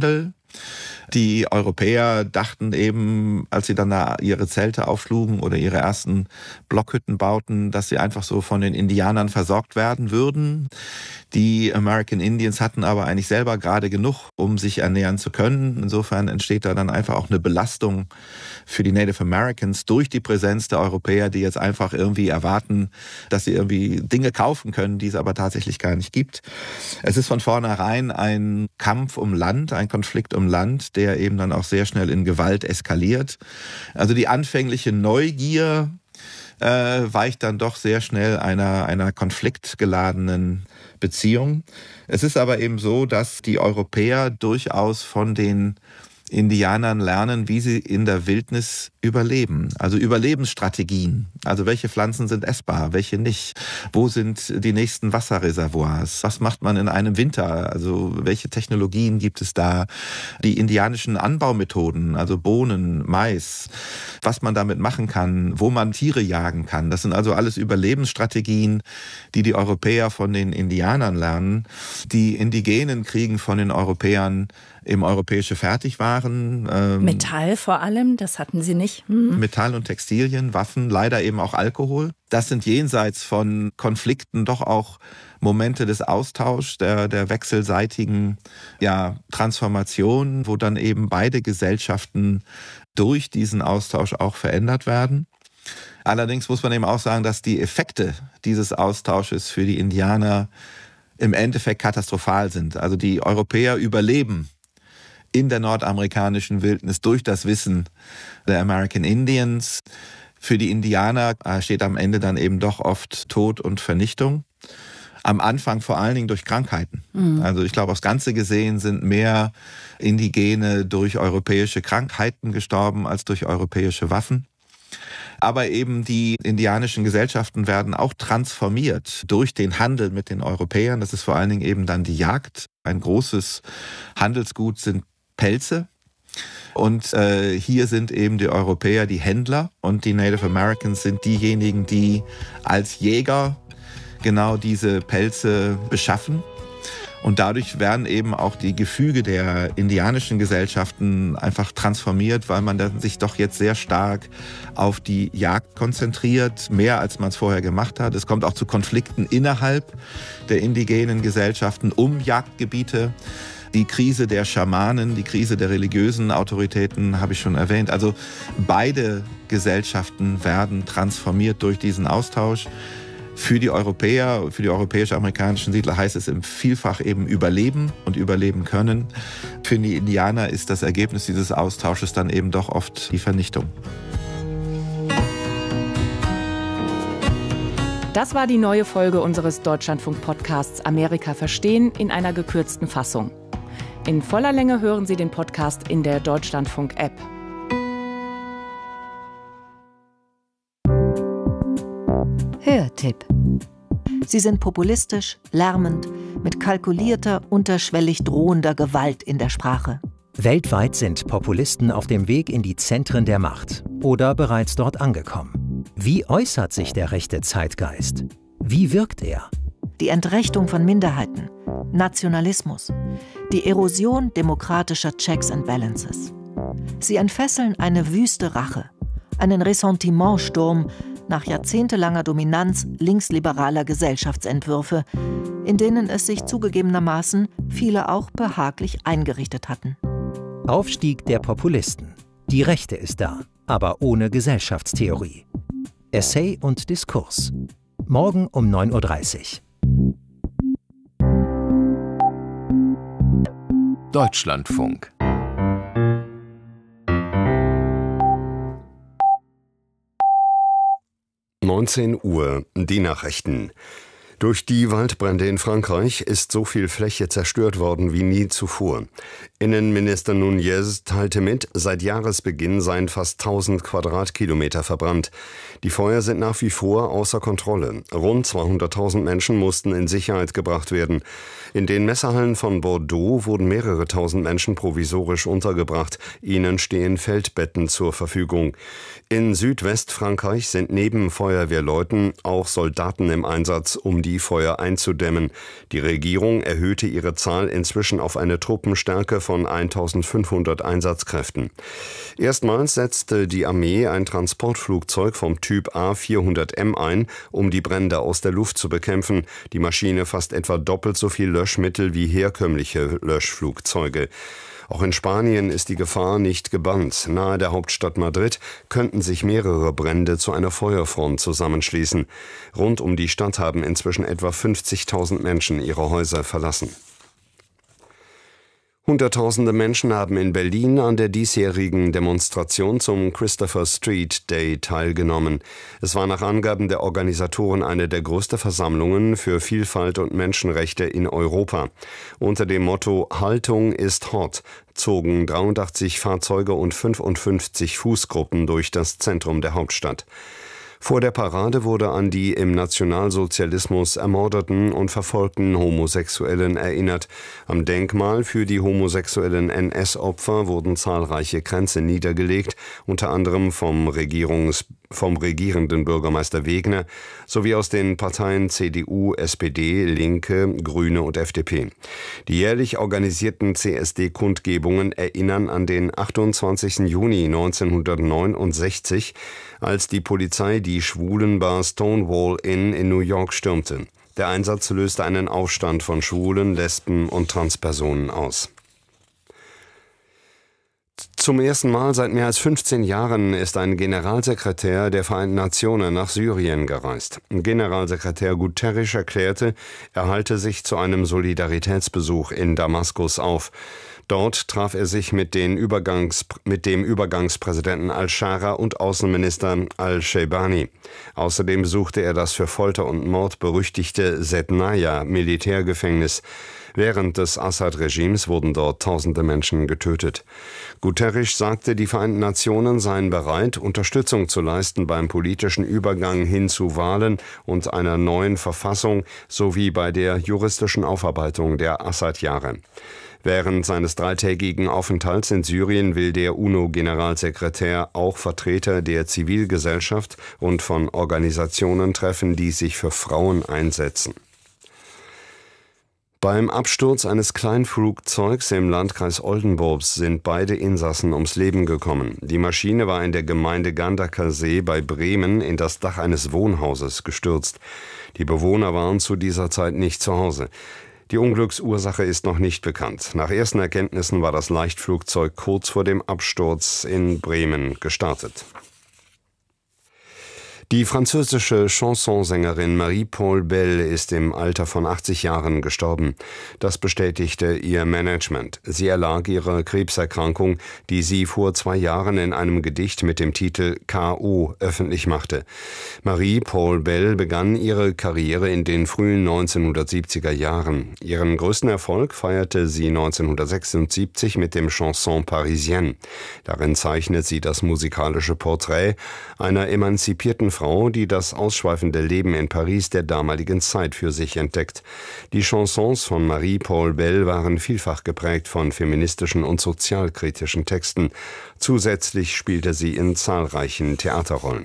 Die Europäer dachten eben, als sie dann da ihre Zelte aufschlugen oder ihre ersten Blockhütten bauten, dass sie einfach so von den Indianern versorgt werden würden. Die American Indians hatten aber eigentlich selber gerade genug, um sich ernähren zu können. Insofern entsteht da dann einfach auch eine Belastung für die Native Americans durch die Präsenz der Europäer, die jetzt einfach irgendwie erwarten, dass sie irgendwie Dinge kaufen können, die es aber tatsächlich gar nicht gibt. Es ist von vornherein ein Kampf um Land, ein Konflikt um Land, der eben dann auch sehr schnell in Gewalt eskaliert. Also die anfängliche Neugier äh, weicht dann doch sehr schnell einer, einer konfliktgeladenen Beziehung. Es ist aber eben so, dass die Europäer durchaus von den Indianern lernen, wie sie in der Wildnis überleben. Also Überlebensstrategien. Also welche Pflanzen sind essbar, welche nicht? Wo sind die nächsten Wasserreservoirs? Was macht man in einem Winter? Also welche Technologien gibt es da? Die indianischen Anbaumethoden, also Bohnen, Mais, was man damit machen kann, wo man Tiere jagen kann. Das sind also alles Überlebensstrategien, die die Europäer von den Indianern lernen. Die Indigenen kriegen von den Europäern eben europäische Fertigwaren. Ähm, Metall vor allem, das hatten sie nicht. Mhm. Metall und Textilien, Waffen, leider eben auch Alkohol. Das sind jenseits von Konflikten doch auch Momente des Austauschs, der, der wechselseitigen ja, Transformation, wo dann eben beide Gesellschaften durch diesen Austausch auch verändert werden. Allerdings muss man eben auch sagen, dass die Effekte dieses Austausches für die Indianer im Endeffekt katastrophal sind. Also die Europäer überleben in der nordamerikanischen Wildnis durch das Wissen der American Indians. Für die Indianer steht am Ende dann eben doch oft Tod und Vernichtung. Am Anfang vor allen Dingen durch Krankheiten. Mhm. Also ich glaube, aufs Ganze gesehen sind mehr Indigene durch europäische Krankheiten gestorben als durch europäische Waffen. Aber eben die indianischen Gesellschaften werden auch transformiert durch den Handel mit den Europäern. Das ist vor allen Dingen eben dann die Jagd. Ein großes Handelsgut sind Pelze. Und äh, hier sind eben die Europäer die Händler und die Native Americans sind diejenigen, die als Jäger genau diese Pelze beschaffen. Und dadurch werden eben auch die Gefüge der indianischen Gesellschaften einfach transformiert, weil man dann sich doch jetzt sehr stark auf die Jagd konzentriert, mehr als man es vorher gemacht hat. Es kommt auch zu Konflikten innerhalb der indigenen Gesellschaften um Jagdgebiete. Die Krise der Schamanen, die Krise der religiösen Autoritäten habe ich schon erwähnt. Also beide Gesellschaften werden transformiert durch diesen Austausch. Für die Europäer, für die europäisch-amerikanischen Siedler heißt es im Vielfach eben überleben und überleben können. Für die Indianer ist das Ergebnis dieses Austausches dann eben doch oft die Vernichtung. Das war die neue Folge unseres Deutschlandfunk-Podcasts Amerika verstehen in einer gekürzten Fassung. In voller Länge hören Sie den Podcast in der Deutschlandfunk-App. Hörtipp. Sie sind populistisch, lärmend, mit kalkulierter, unterschwellig drohender Gewalt in der Sprache. Weltweit sind Populisten auf dem Weg in die Zentren der Macht oder bereits dort angekommen. Wie äußert sich der rechte Zeitgeist? Wie wirkt er? Die Entrechtung von Minderheiten, Nationalismus, die Erosion demokratischer Checks and Balances. Sie entfesseln eine wüste Rache, einen Ressentimentsturm nach jahrzehntelanger Dominanz linksliberaler Gesellschaftsentwürfe, in denen es sich zugegebenermaßen viele auch behaglich eingerichtet hatten. Aufstieg der Populisten. Die Rechte ist da, aber ohne Gesellschaftstheorie. Essay und Diskurs. Morgen um neun Uhr dreißig. Deutschlandfunk. neunzehn Uhr, die Nachrichten. Durch die Waldbrände in Frankreich ist so viel Fläche zerstört worden wie nie zuvor. Innenminister Nunez teilte mit, seit Jahresbeginn seien fast tausend Quadratkilometer verbrannt. Die Feuer sind nach wie vor außer Kontrolle. Rund zweihunderttausend Menschen mussten in Sicherheit gebracht werden. In den Messehallen von Bordeaux wurden mehrere tausend Menschen provisorisch untergebracht. Ihnen stehen Feldbetten zur Verfügung. In Südwestfrankreich sind neben Feuerwehrleuten auch Soldaten im Einsatz, um die die Feuer einzudämmen. Die Regierung erhöhte ihre Zahl inzwischen auf eine Truppenstärke von eintausendfünfhundert Einsatzkräften. Erstmals setzte die Armee ein Transportflugzeug vom Typ A vierhundert M ein, um die Brände aus der Luft zu bekämpfen. Die Maschine fasst etwa doppelt so viel Löschmittel wie herkömmliche Löschflugzeuge. Auch in Spanien ist die Gefahr nicht gebannt. Nahe der Hauptstadt Madrid könnten sich mehrere Brände zu einer Feuerfront zusammenschließen. Rund um die Stadt haben inzwischen etwa fünfzigtausend Menschen ihre Häuser verlassen. Hunderttausende Menschen haben in Berlin an der diesjährigen Demonstration zum Christopher Street Day teilgenommen. Es war nach Angaben der Organisatoren eine der größten Versammlungen für Vielfalt und Menschenrechte in Europa. Unter dem Motto Haltung ist hot zogen dreiundachtzig Fahrzeuge und fünfundfünfzig Fußgruppen durch das Zentrum der Hauptstadt. Vor der Parade wurde an die im Nationalsozialismus ermordeten und verfolgten Homosexuellen erinnert. Am Denkmal für die homosexuellen N S-Opfer wurden zahlreiche Kränze niedergelegt, unter anderem vom, Regierungs- vom regierenden Bürgermeister Wegner sowie aus den Parteien C D U, S P D, Linke, Grüne und F D P. Die jährlich organisierten C S D-Kundgebungen erinnern an den achtundzwanzigsten Juni neunzehnhundertneunundsechzig, als die Polizei die Schwulenbar Stonewall Inn in New York stürmte. Der Einsatz löste einen Aufstand von Schwulen, Lesben und Transpersonen aus. Zum ersten Mal seit mehr als fünfzehn Jahren ist ein Generalsekretär der Vereinten Nationen nach Syrien gereist. Generalsekretär Guterres erklärte, er halte sich zu einem Solidaritätsbesuch in Damaskus auf. Dort traf er sich mit, den Übergangs, mit dem Übergangspräsidenten al-Shara und Außenminister al-Sheibani. Außerdem besuchte er das für Folter und Mord berüchtigte Sednaya-Militärgefängnis. Während des Assad-Regimes wurden dort tausende Menschen getötet. Guterres sagte, die Vereinten Nationen seien bereit, Unterstützung zu leisten beim politischen Übergang hin zu Wahlen und einer neuen Verfassung sowie bei der juristischen Aufarbeitung der Assad-Jahre. Während seines dreitägigen Aufenthalts in Syrien will der UNO-Generalsekretär auch Vertreter der Zivilgesellschaft und von Organisationen treffen, die sich für Frauen einsetzen. Beim Absturz eines Kleinflugzeugs im Landkreis Oldenburg sind beide Insassen ums Leben gekommen. Die Maschine war in der Gemeinde Gandacker-See bei Bremen in das Dach eines Wohnhauses gestürzt. Die Bewohner waren zu dieser Zeit nicht zu Hause. Die Unglücksursache ist noch nicht bekannt. Nach ersten Erkenntnissen war das Leichtflugzeug kurz vor dem Absturz in Bremen gestartet. Die französische Chansonsängerin Marie-Paul Bell ist im Alter von achtzig Jahren gestorben. Das bestätigte ihr Management. Sie erlag ihrer Krebserkrankung, die sie vor zwei Jahren in einem Gedicht mit dem Titel K O öffentlich machte. Marie-Paul Bell begann ihre Karriere in den frühen neunzehnhundertsiebziger Jahren. Ihren größten Erfolg feierte sie neunzehnhundertsechsundsiebzig mit dem Chanson Parisienne. Darin zeichnet sie das musikalische Porträt einer emanzipierten Frau, die das ausschweifende Leben in Paris der damaligen Zeit für sich entdeckt. Die Chansons von Marie-Paul Bell waren vielfach geprägt von feministischen und sozialkritischen Texten. Zusätzlich spielte sie in zahlreichen Theaterrollen.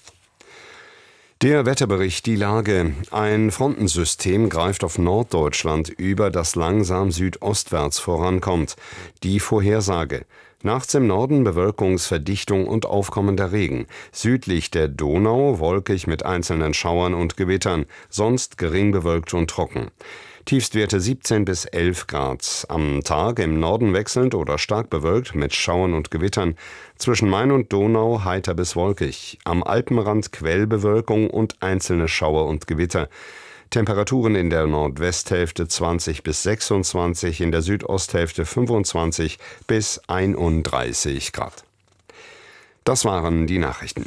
Der Wetterbericht, die Lage. Ein Frontensystem greift auf Norddeutschland über, das langsam südostwärts vorankommt. Die Vorhersage. Nachts im Norden Bewölkungsverdichtung und aufkommender Regen. Südlich der Donau wolkig mit einzelnen Schauern und Gewittern, sonst gering bewölkt und trocken. Tiefstwerte siebzehn bis elf Grad. Am Tag im Norden wechselnd oder stark bewölkt mit Schauern und Gewittern. Zwischen Main und Donau heiter bis wolkig. Am Alpenrand Quellbewölkung und einzelne Schauer und Gewitter. Temperaturen in der Nordwesthälfte zwanzig bis sechsundzwanzig, in der Südosthälfte fünfundzwanzig bis einunddreißig Grad. Das waren die Nachrichten.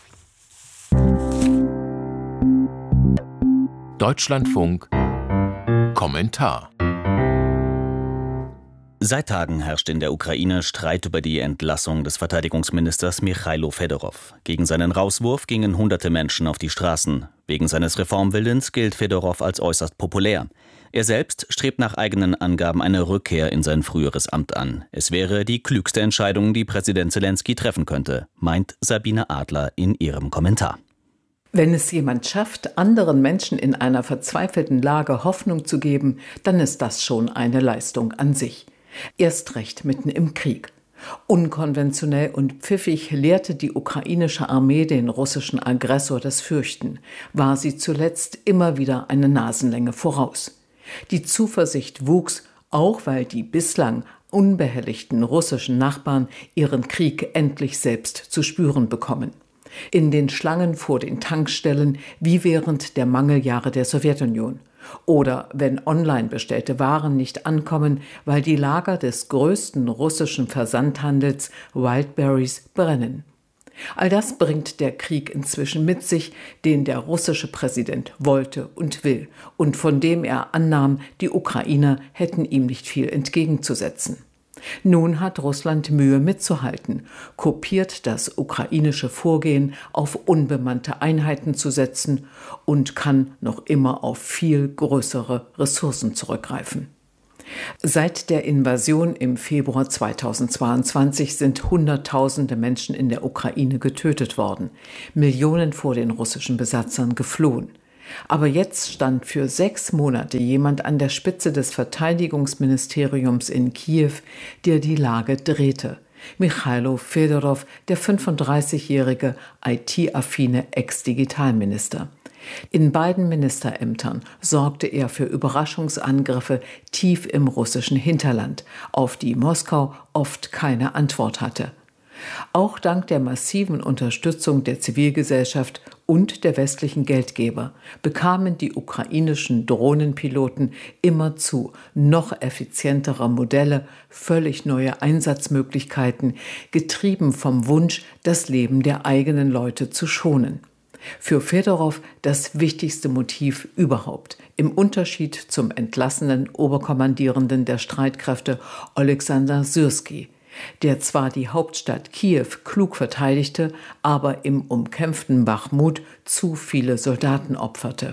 Deutschlandfunk Kommentar. Seit Tagen herrscht in der Ukraine Streit über die Entlassung des Verteidigungsministers Michailo Fedorow. Gegen seinen Rauswurf gingen hunderte Menschen auf die Straßen. Wegen seines Reformwillens gilt Fedorow als äußerst populär. Er selbst strebt nach eigenen Angaben eine Rückkehr in sein früheres Amt an. Es wäre die klügste Entscheidung, die Präsident Zelensky treffen könnte, meint Sabine Adler in ihrem Kommentar. Wenn es jemand schafft, anderen Menschen in einer verzweifelten Lage Hoffnung zu geben, dann ist das schon eine Leistung an sich. Erst recht mitten im Krieg. Unkonventionell und pfiffig lehrte die ukrainische Armee den russischen Aggressor das Fürchten, war sie zuletzt immer wieder eine Nasenlänge voraus. Die Zuversicht wuchs, auch weil die bislang unbehelligten russischen Nachbarn ihren Krieg endlich selbst zu spüren bekommen. In den Schlangen vor den Tankstellen wie während der Mangeljahre der Sowjetunion. Oder wenn online bestellte Waren nicht ankommen, weil die Lager des größten russischen Versandhandels Wildberries brennen. All das bringt der Krieg inzwischen mit sich, den der russische Präsident wollte und will und von dem er annahm, die Ukrainer hätten ihm nicht viel entgegenzusetzen. Nun hat Russland Mühe mitzuhalten, kopiert das ukrainische Vorgehen, auf unbemannte Einheiten zu setzen und kann noch immer auf viel größere Ressourcen zurückgreifen. Seit der Invasion im Februar zweitausendzweiundzwanzig sind Hunderttausende Menschen in der Ukraine getötet worden, Millionen vor den russischen Besatzern geflohen. Aber jetzt stand für sechs Monate jemand an der Spitze des Verteidigungsministeriums in Kiew, der die Lage drehte. Michailo Fedorov, der fünfunddreißigjährige I T-affine Ex-Digitalminister. In beiden Ministerämtern sorgte er für Überraschungsangriffe tief im russischen Hinterland, auf die Moskau oft keine Antwort hatte. Auch dank der massiven Unterstützung der Zivilgesellschaft und der westlichen Geldgeber bekamen die ukrainischen Drohnenpiloten immerzu noch effizientere Modelle, völlig neue Einsatzmöglichkeiten, getrieben vom Wunsch, das Leben der eigenen Leute zu schonen. Für Fedorov das wichtigste Motiv überhaupt, im Unterschied zum entlassenen Oberkommandierenden der Streitkräfte Oleksandr Syrski, der zwar die Hauptstadt Kiew klug verteidigte, aber im umkämpften Bachmut zu viele Soldaten opferte.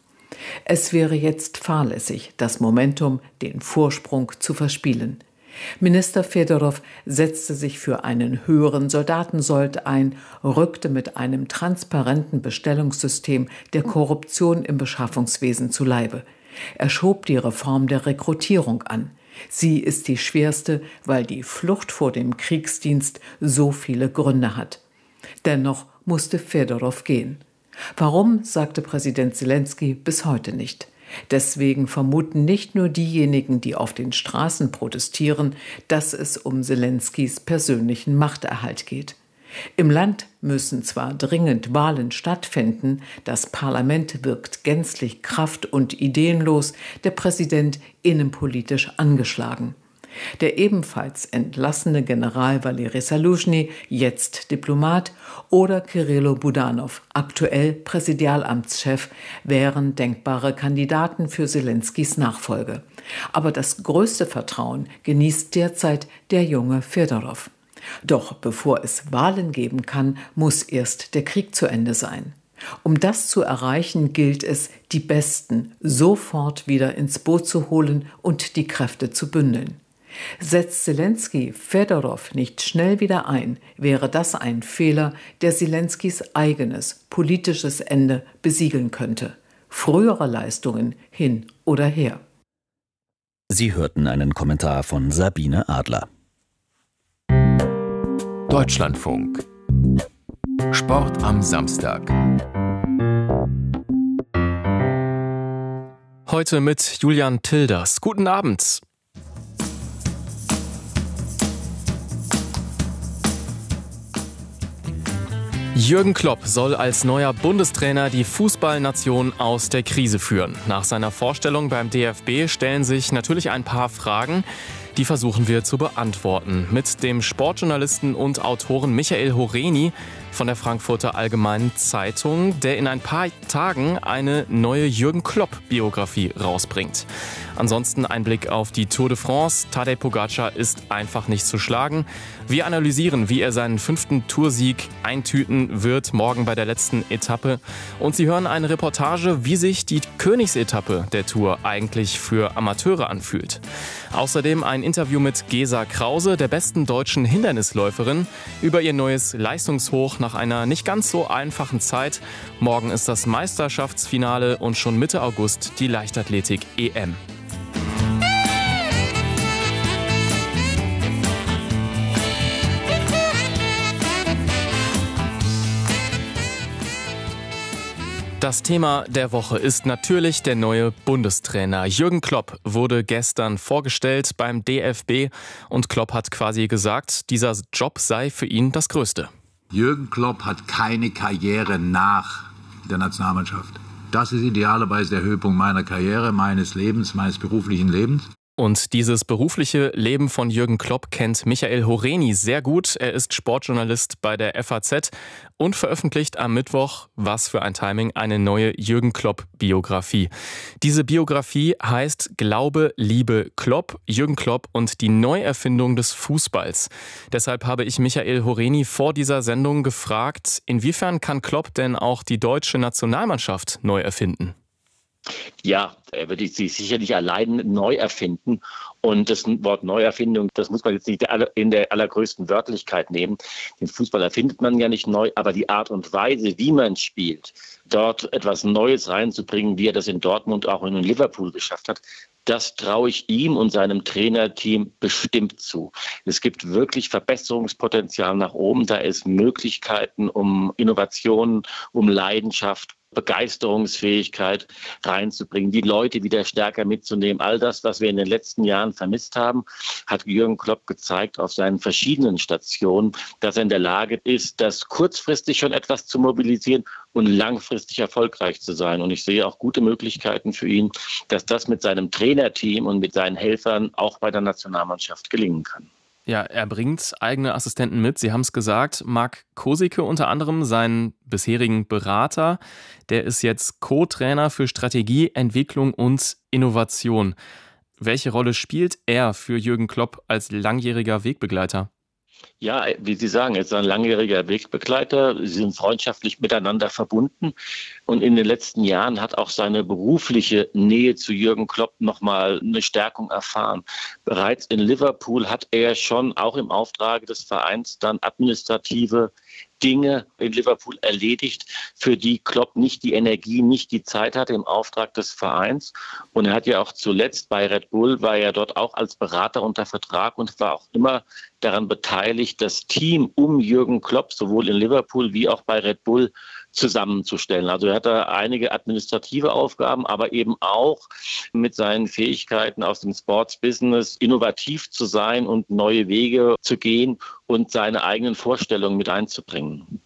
Es wäre jetzt fahrlässig, das Momentum, den Vorsprung zu verspielen. Minister Fedorov setzte sich für einen höheren Soldatensold ein, rückte mit einem transparenten Bestellungssystem der Korruption im Beschaffungswesen zu Leibe. Er schob die Reform der Rekrutierung an. Sie ist die schwerste, weil die Flucht vor dem Kriegsdienst so viele Gründe hat. Dennoch musste Fedorov gehen. Warum, sagte Präsident Selenskyj bis heute nicht. Deswegen vermuten nicht nur diejenigen, die auf den Straßen protestieren, dass es um Selenskys persönlichen Machterhalt geht. Im Land müssen zwar dringend Wahlen stattfinden, das Parlament wirkt gänzlich kraft- und ideenlos, der Präsident innenpolitisch angeschlagen. Der ebenfalls entlassene General Valeri Saluzhny, jetzt Diplomat, oder Kirillo Budanov, aktuell Präsidialamtschef, wären denkbare Kandidaten für Selenskys Nachfolge. Aber das größte Vertrauen genießt derzeit der junge Fedorov. Doch bevor es Wahlen geben kann, muss erst der Krieg zu Ende sein. Um das zu erreichen, gilt es, die Besten sofort wieder ins Boot zu holen und die Kräfte zu bündeln. Setzt Selenskyj Fedorov nicht schnell wieder ein, wäre das ein Fehler, der Selenskys eigenes politisches Ende besiegeln könnte. Frühere Leistungen hin oder her. Sie hörten einen Kommentar von Sabine Adler. Deutschlandfunk. Sport am Samstag. Heute mit Julian Tilders. Guten Abend. Jürgen Klopp soll als neuer Bundestrainer die Fußballnation aus der Krise führen. Nach seiner Vorstellung beim D F B stellen sich natürlich ein paar Fragen. Die versuchen wir zu beantworten mit dem Sportjournalisten und Autoren Michael Horeni von der Frankfurter Allgemeinen Zeitung, der in ein paar Tagen eine neue Jürgen Klopp-Biografie rausbringt. Ansonsten ein Blick auf die Tour de France. Tadej Pogacar ist einfach nicht zu schlagen. Wir analysieren, wie er seinen fünften Toursieg eintüten wird, morgen bei der letzten Etappe. Und Sie hören eine Reportage, wie sich die Königsetappe der Tour eigentlich für Amateure anfühlt. Außerdem ein Interview mit Gesa Krause, der besten deutschen Hindernisläuferin, über ihr neues Leistungshoch nach einer nicht ganz so einfachen Zeit. Morgen ist das Meisterschaftsfinale und schon Mitte August die Leichtathletik-E M. Das Thema der Woche ist natürlich der neue Bundestrainer. Jürgen Klopp wurde gestern vorgestellt beim D F B und Klopp hat quasi gesagt, dieser Job sei für ihn das Größte. Jürgen Klopp hat keine Karriere nach der Nationalmannschaft. Das ist idealerweise der Höhepunkt meiner Karriere, meines Lebens, meines beruflichen Lebens. Und dieses berufliche Leben von Jürgen Klopp kennt Michael Horeni sehr gut. Er ist Sportjournalist bei der F A Z und veröffentlicht am Mittwoch, was für ein Timing, eine neue Jürgen Klopp-Biografie. Diese Biografie heißt Glaube, Liebe, Klopp, Jürgen Klopp und die Neuerfindung des Fußballs. Deshalb habe ich Michael Horeni vor dieser Sendung gefragt, inwiefern kann Klopp denn auch die deutsche Nationalmannschaft neu erfinden? Ja, er würde sich sicher nicht allein neu erfinden. Und das Wort Neuerfindung, das muss man jetzt nicht in der allergrößten Wörtlichkeit nehmen. Den Fußball erfindet man ja nicht neu, aber die Art und Weise, wie man spielt, dort etwas Neues reinzubringen, wie er das in Dortmund auch in Liverpool geschafft hat, das traue ich ihm und seinem Trainerteam bestimmt zu. Es gibt wirklich Verbesserungspotenzial nach oben. Da ist Möglichkeiten, um Innovationen, um Leidenschaft, Begeisterungsfähigkeit reinzubringen, die Leute wieder stärker mitzunehmen. All das, was wir in den letzten Jahren vermisst haben, hat Jürgen Klopp gezeigt auf seinen verschiedenen Stationen, dass er in der Lage ist, das kurzfristig schon etwas zu mobilisieren und langfristig erfolgreich zu sein. Und ich sehe auch gute Möglichkeiten für ihn, dass das mit seinem Trainerteam und mit seinen Helfern auch bei der Nationalmannschaft gelingen kann. Ja, er bringt eigene Assistenten mit. Sie haben es gesagt, Marc Kosicke unter anderem, seinen bisherigen Berater, der ist jetzt Co-Trainer für Strategie, Entwicklung und Innovation. Welche Rolle spielt er für Jürgen Klopp als langjähriger Wegbegleiter? Ja, wie Sie sagen, er ist ein langjähriger Wegbegleiter. Sie sind freundschaftlich miteinander verbunden. Und in den letzten Jahren hat auch seine berufliche Nähe zu Jürgen Klopp nochmal eine Stärkung erfahren. Bereits in Liverpool hat er schon auch im Auftrag des Vereins dann administrative Dinge in Liverpool erledigt, für die Klopp nicht die Energie, nicht die Zeit hatte im Auftrag des Vereins. Und er hat ja auch zuletzt bei Red Bull, war er dort auch als Berater unter Vertrag und war auch immer daran beteiligt, das Team um Jürgen Klopp sowohl in Liverpool wie auch bei Red Bull zusammenzustellen. Also er hat da einige administrative Aufgaben, aber eben auch mit seinen Fähigkeiten aus dem Sports-Business innovativ zu sein und neue Wege zu gehen und seine eigenen Vorstellungen mit einzubringen.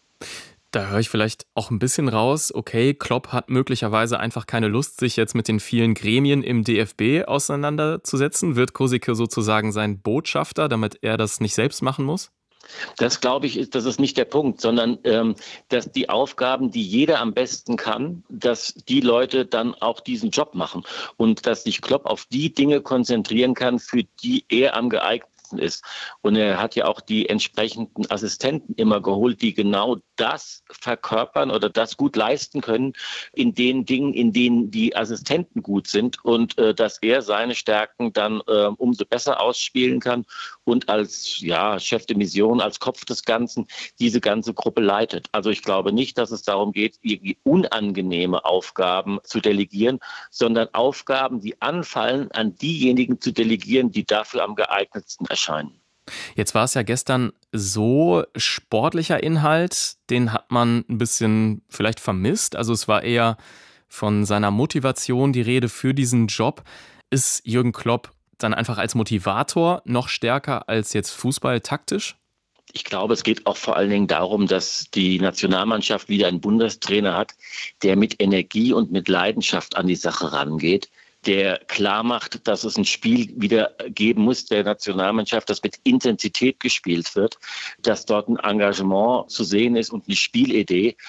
Da höre ich vielleicht auch ein bisschen raus, okay, Klopp hat möglicherweise einfach keine Lust, sich jetzt mit den vielen Gremien im D F B auseinanderzusetzen. Wird Kosicke sozusagen sein Botschafter, damit er das nicht selbst machen muss? Das, glaube ich, ist, das ist nicht der Punkt, sondern ähm, dass die Aufgaben, die jeder am besten kann, dass die Leute dann auch diesen Job machen und dass sich Klopp auf die Dinge konzentrieren kann, für die er am geeignetsten ist. Und er hat ja auch die entsprechenden Assistenten immer geholt, die genau das verkörpern oder das gut leisten können in den Dingen, in denen die Assistenten gut sind und äh, dass er seine Stärken dann äh, umso besser ausspielen kann und als ja, Chef de Mission, als Kopf des Ganzen diese ganze Gruppe leitet. Also ich glaube nicht, dass es darum geht, irgendwie unangenehme Aufgaben zu delegieren, sondern Aufgaben, die anfallen, an diejenigen zu delegieren, die dafür am geeignetsten erscheinen. Jetzt war es ja gestern so, sportlicher Inhalt, den hat man ein bisschen vielleicht vermisst. Also es war eher von seiner Motivation die Rede für diesen Job. Ist Jürgen Klopp dann einfach als Motivator noch stärker als jetzt Fußball taktisch? Ich glaube, es geht auch vor allen Dingen darum, dass die Nationalmannschaft wieder einen Bundestrainer hat, der mit Energie und mit Leidenschaft an die Sache rangeht, der klar macht, dass es ein Spiel wieder geben muss der Nationalmannschaft, das mit Intensität gespielt wird, dass dort ein Engagement zu sehen ist und eine Spielidee.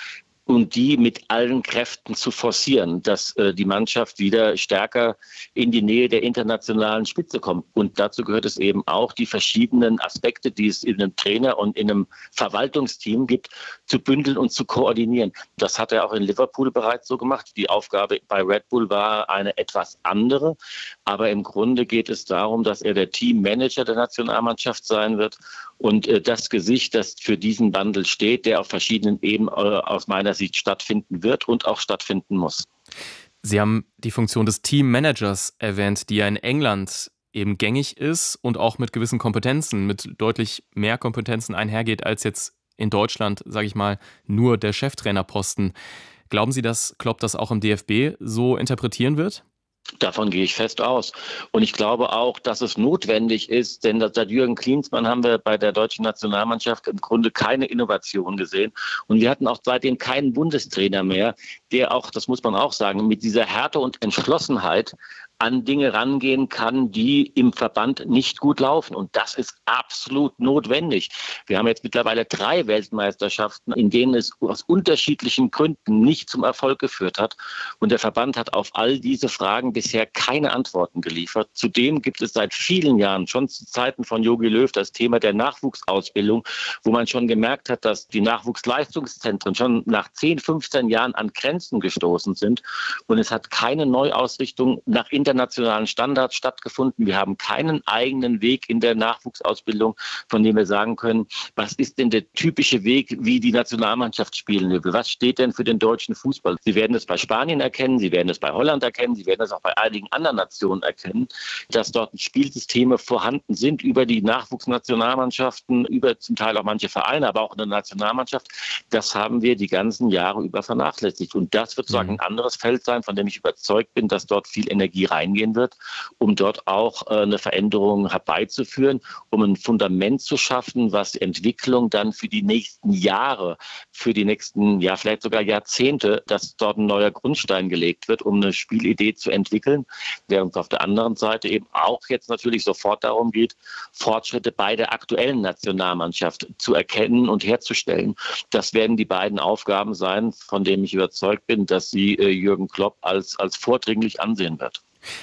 und die mit allen Kräften zu forcieren, dass äh, die Mannschaft wieder stärker in die Nähe der internationalen Spitze kommt. Und dazu gehört es eben auch, die verschiedenen Aspekte, die es in einem Trainer und in einem Verwaltungsteam gibt, zu bündeln und zu koordinieren. Das hat er auch in Liverpool bereits so gemacht. Die Aufgabe bei Red Bull war eine etwas andere. Aber im Grunde geht es darum, dass er der Teammanager der Nationalmannschaft sein wird und äh, das Gesicht, das für diesen Wandel steht, der auf verschiedenen Ebenen äh, aus meiner Sicht stattfinden wird und auch stattfinden muss. Sie haben die Funktion des Teammanagers erwähnt, die ja in England eben gängig ist und auch mit gewissen Kompetenzen, mit deutlich mehr Kompetenzen einhergeht als jetzt in Deutschland, sage ich mal, nur der Cheftrainerposten. Glauben Sie, dass Klopp das auch im D F B so interpretieren wird? Davon gehe ich fest aus. Und ich glaube auch, dass es notwendig ist, denn seit Jürgen Klinsmann haben wir bei der deutschen Nationalmannschaft im Grunde keine Innovation gesehen. Und wir hatten auch seitdem keinen Bundestrainer mehr, der auch, das muss man auch sagen, mit dieser Härte und Entschlossenheit an Dinge rangehen kann, die im Verband nicht gut laufen. Und das ist absolut notwendig. Wir haben jetzt mittlerweile drei Weltmeisterschaften, in denen es aus unterschiedlichen Gründen nicht zum Erfolg geführt hat. Und der Verband hat auf all diese Fragen bisher keine Antworten geliefert. Zudem gibt es seit vielen Jahren, schon zu Zeiten von Jogi Löw, das Thema der Nachwuchsausbildung, wo man schon gemerkt hat, dass die Nachwuchsleistungszentren schon nach zehn, fünfzehn Jahren an Grenzen gestoßen sind. Und es hat keine Neuausrichtung nach internationalen internationalen Standards stattgefunden. Wir haben keinen eigenen Weg in der Nachwuchsausbildung, von dem wir sagen können, was ist denn der typische Weg, wie die Nationalmannschaft spielen will? Was steht denn für den deutschen Fußball? Sie werden es bei Spanien erkennen, Sie werden es bei Holland erkennen, Sie werden es auch bei einigen anderen Nationen erkennen, dass dort Spielsysteme vorhanden sind über die Nachwuchsnationalmannschaften, über zum Teil auch manche Vereine, aber auch in der Nationalmannschaft. Das haben wir die ganzen Jahre über vernachlässigt. Und das wird sozusagen ein anderes Feld sein, von dem ich überzeugt bin, dass dort viel Energie rein eingehen wird, um dort auch äh, eine Veränderung herbeizuführen, um ein Fundament zu schaffen, was Entwicklung dann für die nächsten Jahre, für die nächsten, ja vielleicht sogar Jahrzehnte, dass dort ein neuer Grundstein gelegt wird, um eine Spielidee zu entwickeln, während es auf der anderen Seite eben auch jetzt natürlich sofort darum geht, Fortschritte bei der aktuellen Nationalmannschaft zu erkennen und herzustellen. Das werden die beiden Aufgaben sein, von denen ich überzeugt bin, dass sie äh, Jürgen Klopp als, als vordringlich ansehen wird.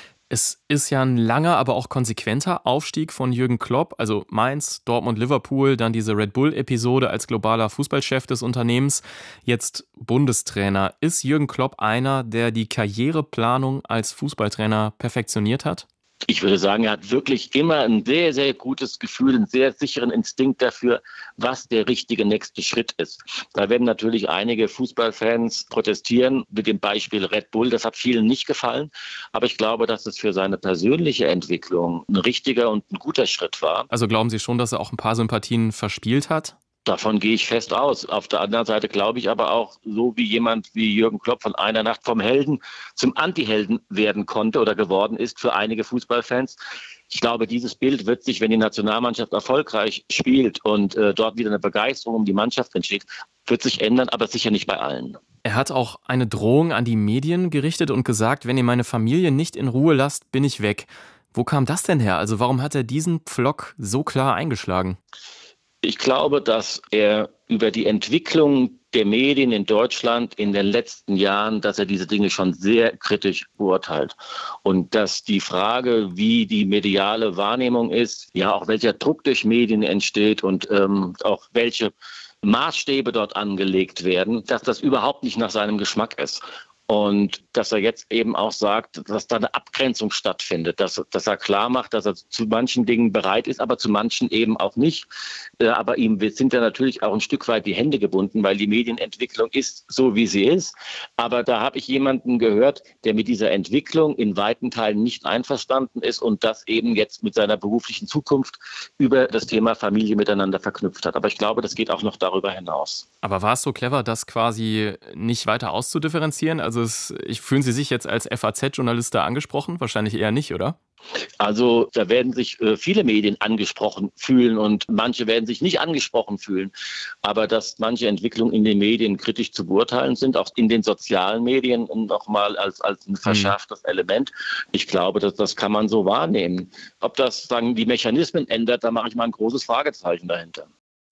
Es ist ja ein langer, aber auch konsequenter Aufstieg von Jürgen Klopp, also Mainz, Dortmund, Liverpool, dann diese Red Bull-Episode als globaler Fußballchef des Unternehmens, jetzt Bundestrainer. Ist Jürgen Klopp einer, der die Karriereplanung als Fußballtrainer perfektioniert hat? Ich würde sagen, er hat wirklich immer ein sehr, sehr gutes Gefühl, einen sehr sicheren Instinkt dafür, was der richtige nächste Schritt ist. Da werden natürlich einige Fußballfans protestieren mit dem Beispiel Red Bull. Das hat vielen nicht gefallen. Aber ich glaube, dass es für seine persönliche Entwicklung ein richtiger und ein guter Schritt war. Also glauben Sie schon, dass er auch ein paar Sympathien verspielt hat? Davon gehe ich fest aus. Auf der anderen Seite glaube ich aber auch, so wie jemand wie Jürgen Klopp von einer Nacht vom Helden zum Antihelden werden konnte oder geworden ist für einige Fußballfans. Ich glaube, dieses Bild wird sich, wenn die Nationalmannschaft erfolgreich spielt und äh, dort wieder eine Begeisterung um die Mannschaft entsteht, wird sich ändern, aber sicher nicht bei allen. Er hat auch eine Drohung an die Medien gerichtet und gesagt, wenn ihr meine Familie nicht in Ruhe lasst, bin ich weg. Wo kam das denn her? Also warum hat er diesen Pflock so klar eingeschlagen? Ich glaube, dass er über die Entwicklung der Medien in Deutschland in den letzten Jahren, dass er diese Dinge schon sehr kritisch beurteilt. Und dass die Frage, wie die mediale Wahrnehmung ist, ja auch welcher Druck durch Medien entsteht und ähm, auch welche Maßstäbe dort angelegt werden, dass das überhaupt nicht nach seinem Geschmack ist. Und dass er jetzt eben auch sagt, dass da eine Abgrenzung stattfindet, dass, dass er klar macht, dass er zu manchen Dingen bereit ist, aber zu manchen eben auch nicht. Aber ihm sind ja natürlich auch ein Stück weit die Hände gebunden, weil die Medienentwicklung ist so, wie sie ist. Aber da habe ich jemanden gehört, der mit dieser Entwicklung in weiten Teilen nicht einverstanden ist und das eben jetzt mit seiner beruflichen Zukunft über das Thema Familie miteinander verknüpft hat. Aber ich glaube, das geht auch noch darüber hinaus. Aber war es so clever, das quasi nicht weiter auszudifferenzieren? Also es, ich, fühlen Sie sich jetzt als F A Z-Journalist da angesprochen? Wahrscheinlich eher nicht, oder? Also da werden sich äh, viele Medien angesprochen fühlen und manche werden sich nicht angesprochen fühlen. Aber dass manche Entwicklungen in den Medien kritisch zu beurteilen sind, auch in den sozialen Medien nochmal als, als ein verschärftes mhm. Element. Ich glaube, dass, das kann man so wahrnehmen. Ob das sagen, die Mechanismen ändert, da mache ich mal ein großes Fragezeichen dahinter.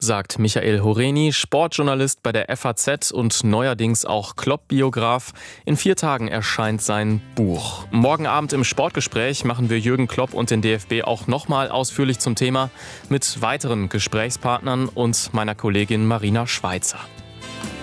sagt Michael Horeni, Sportjournalist bei der F A Z und neuerdings auch Klopp-Biograf. In vier Tagen erscheint sein Buch. Morgen Abend im Sportgespräch machen wir Jürgen Klopp und den D F B auch nochmal ausführlich zum Thema mit weiteren Gesprächspartnern und meiner Kollegin Marina Schweizer.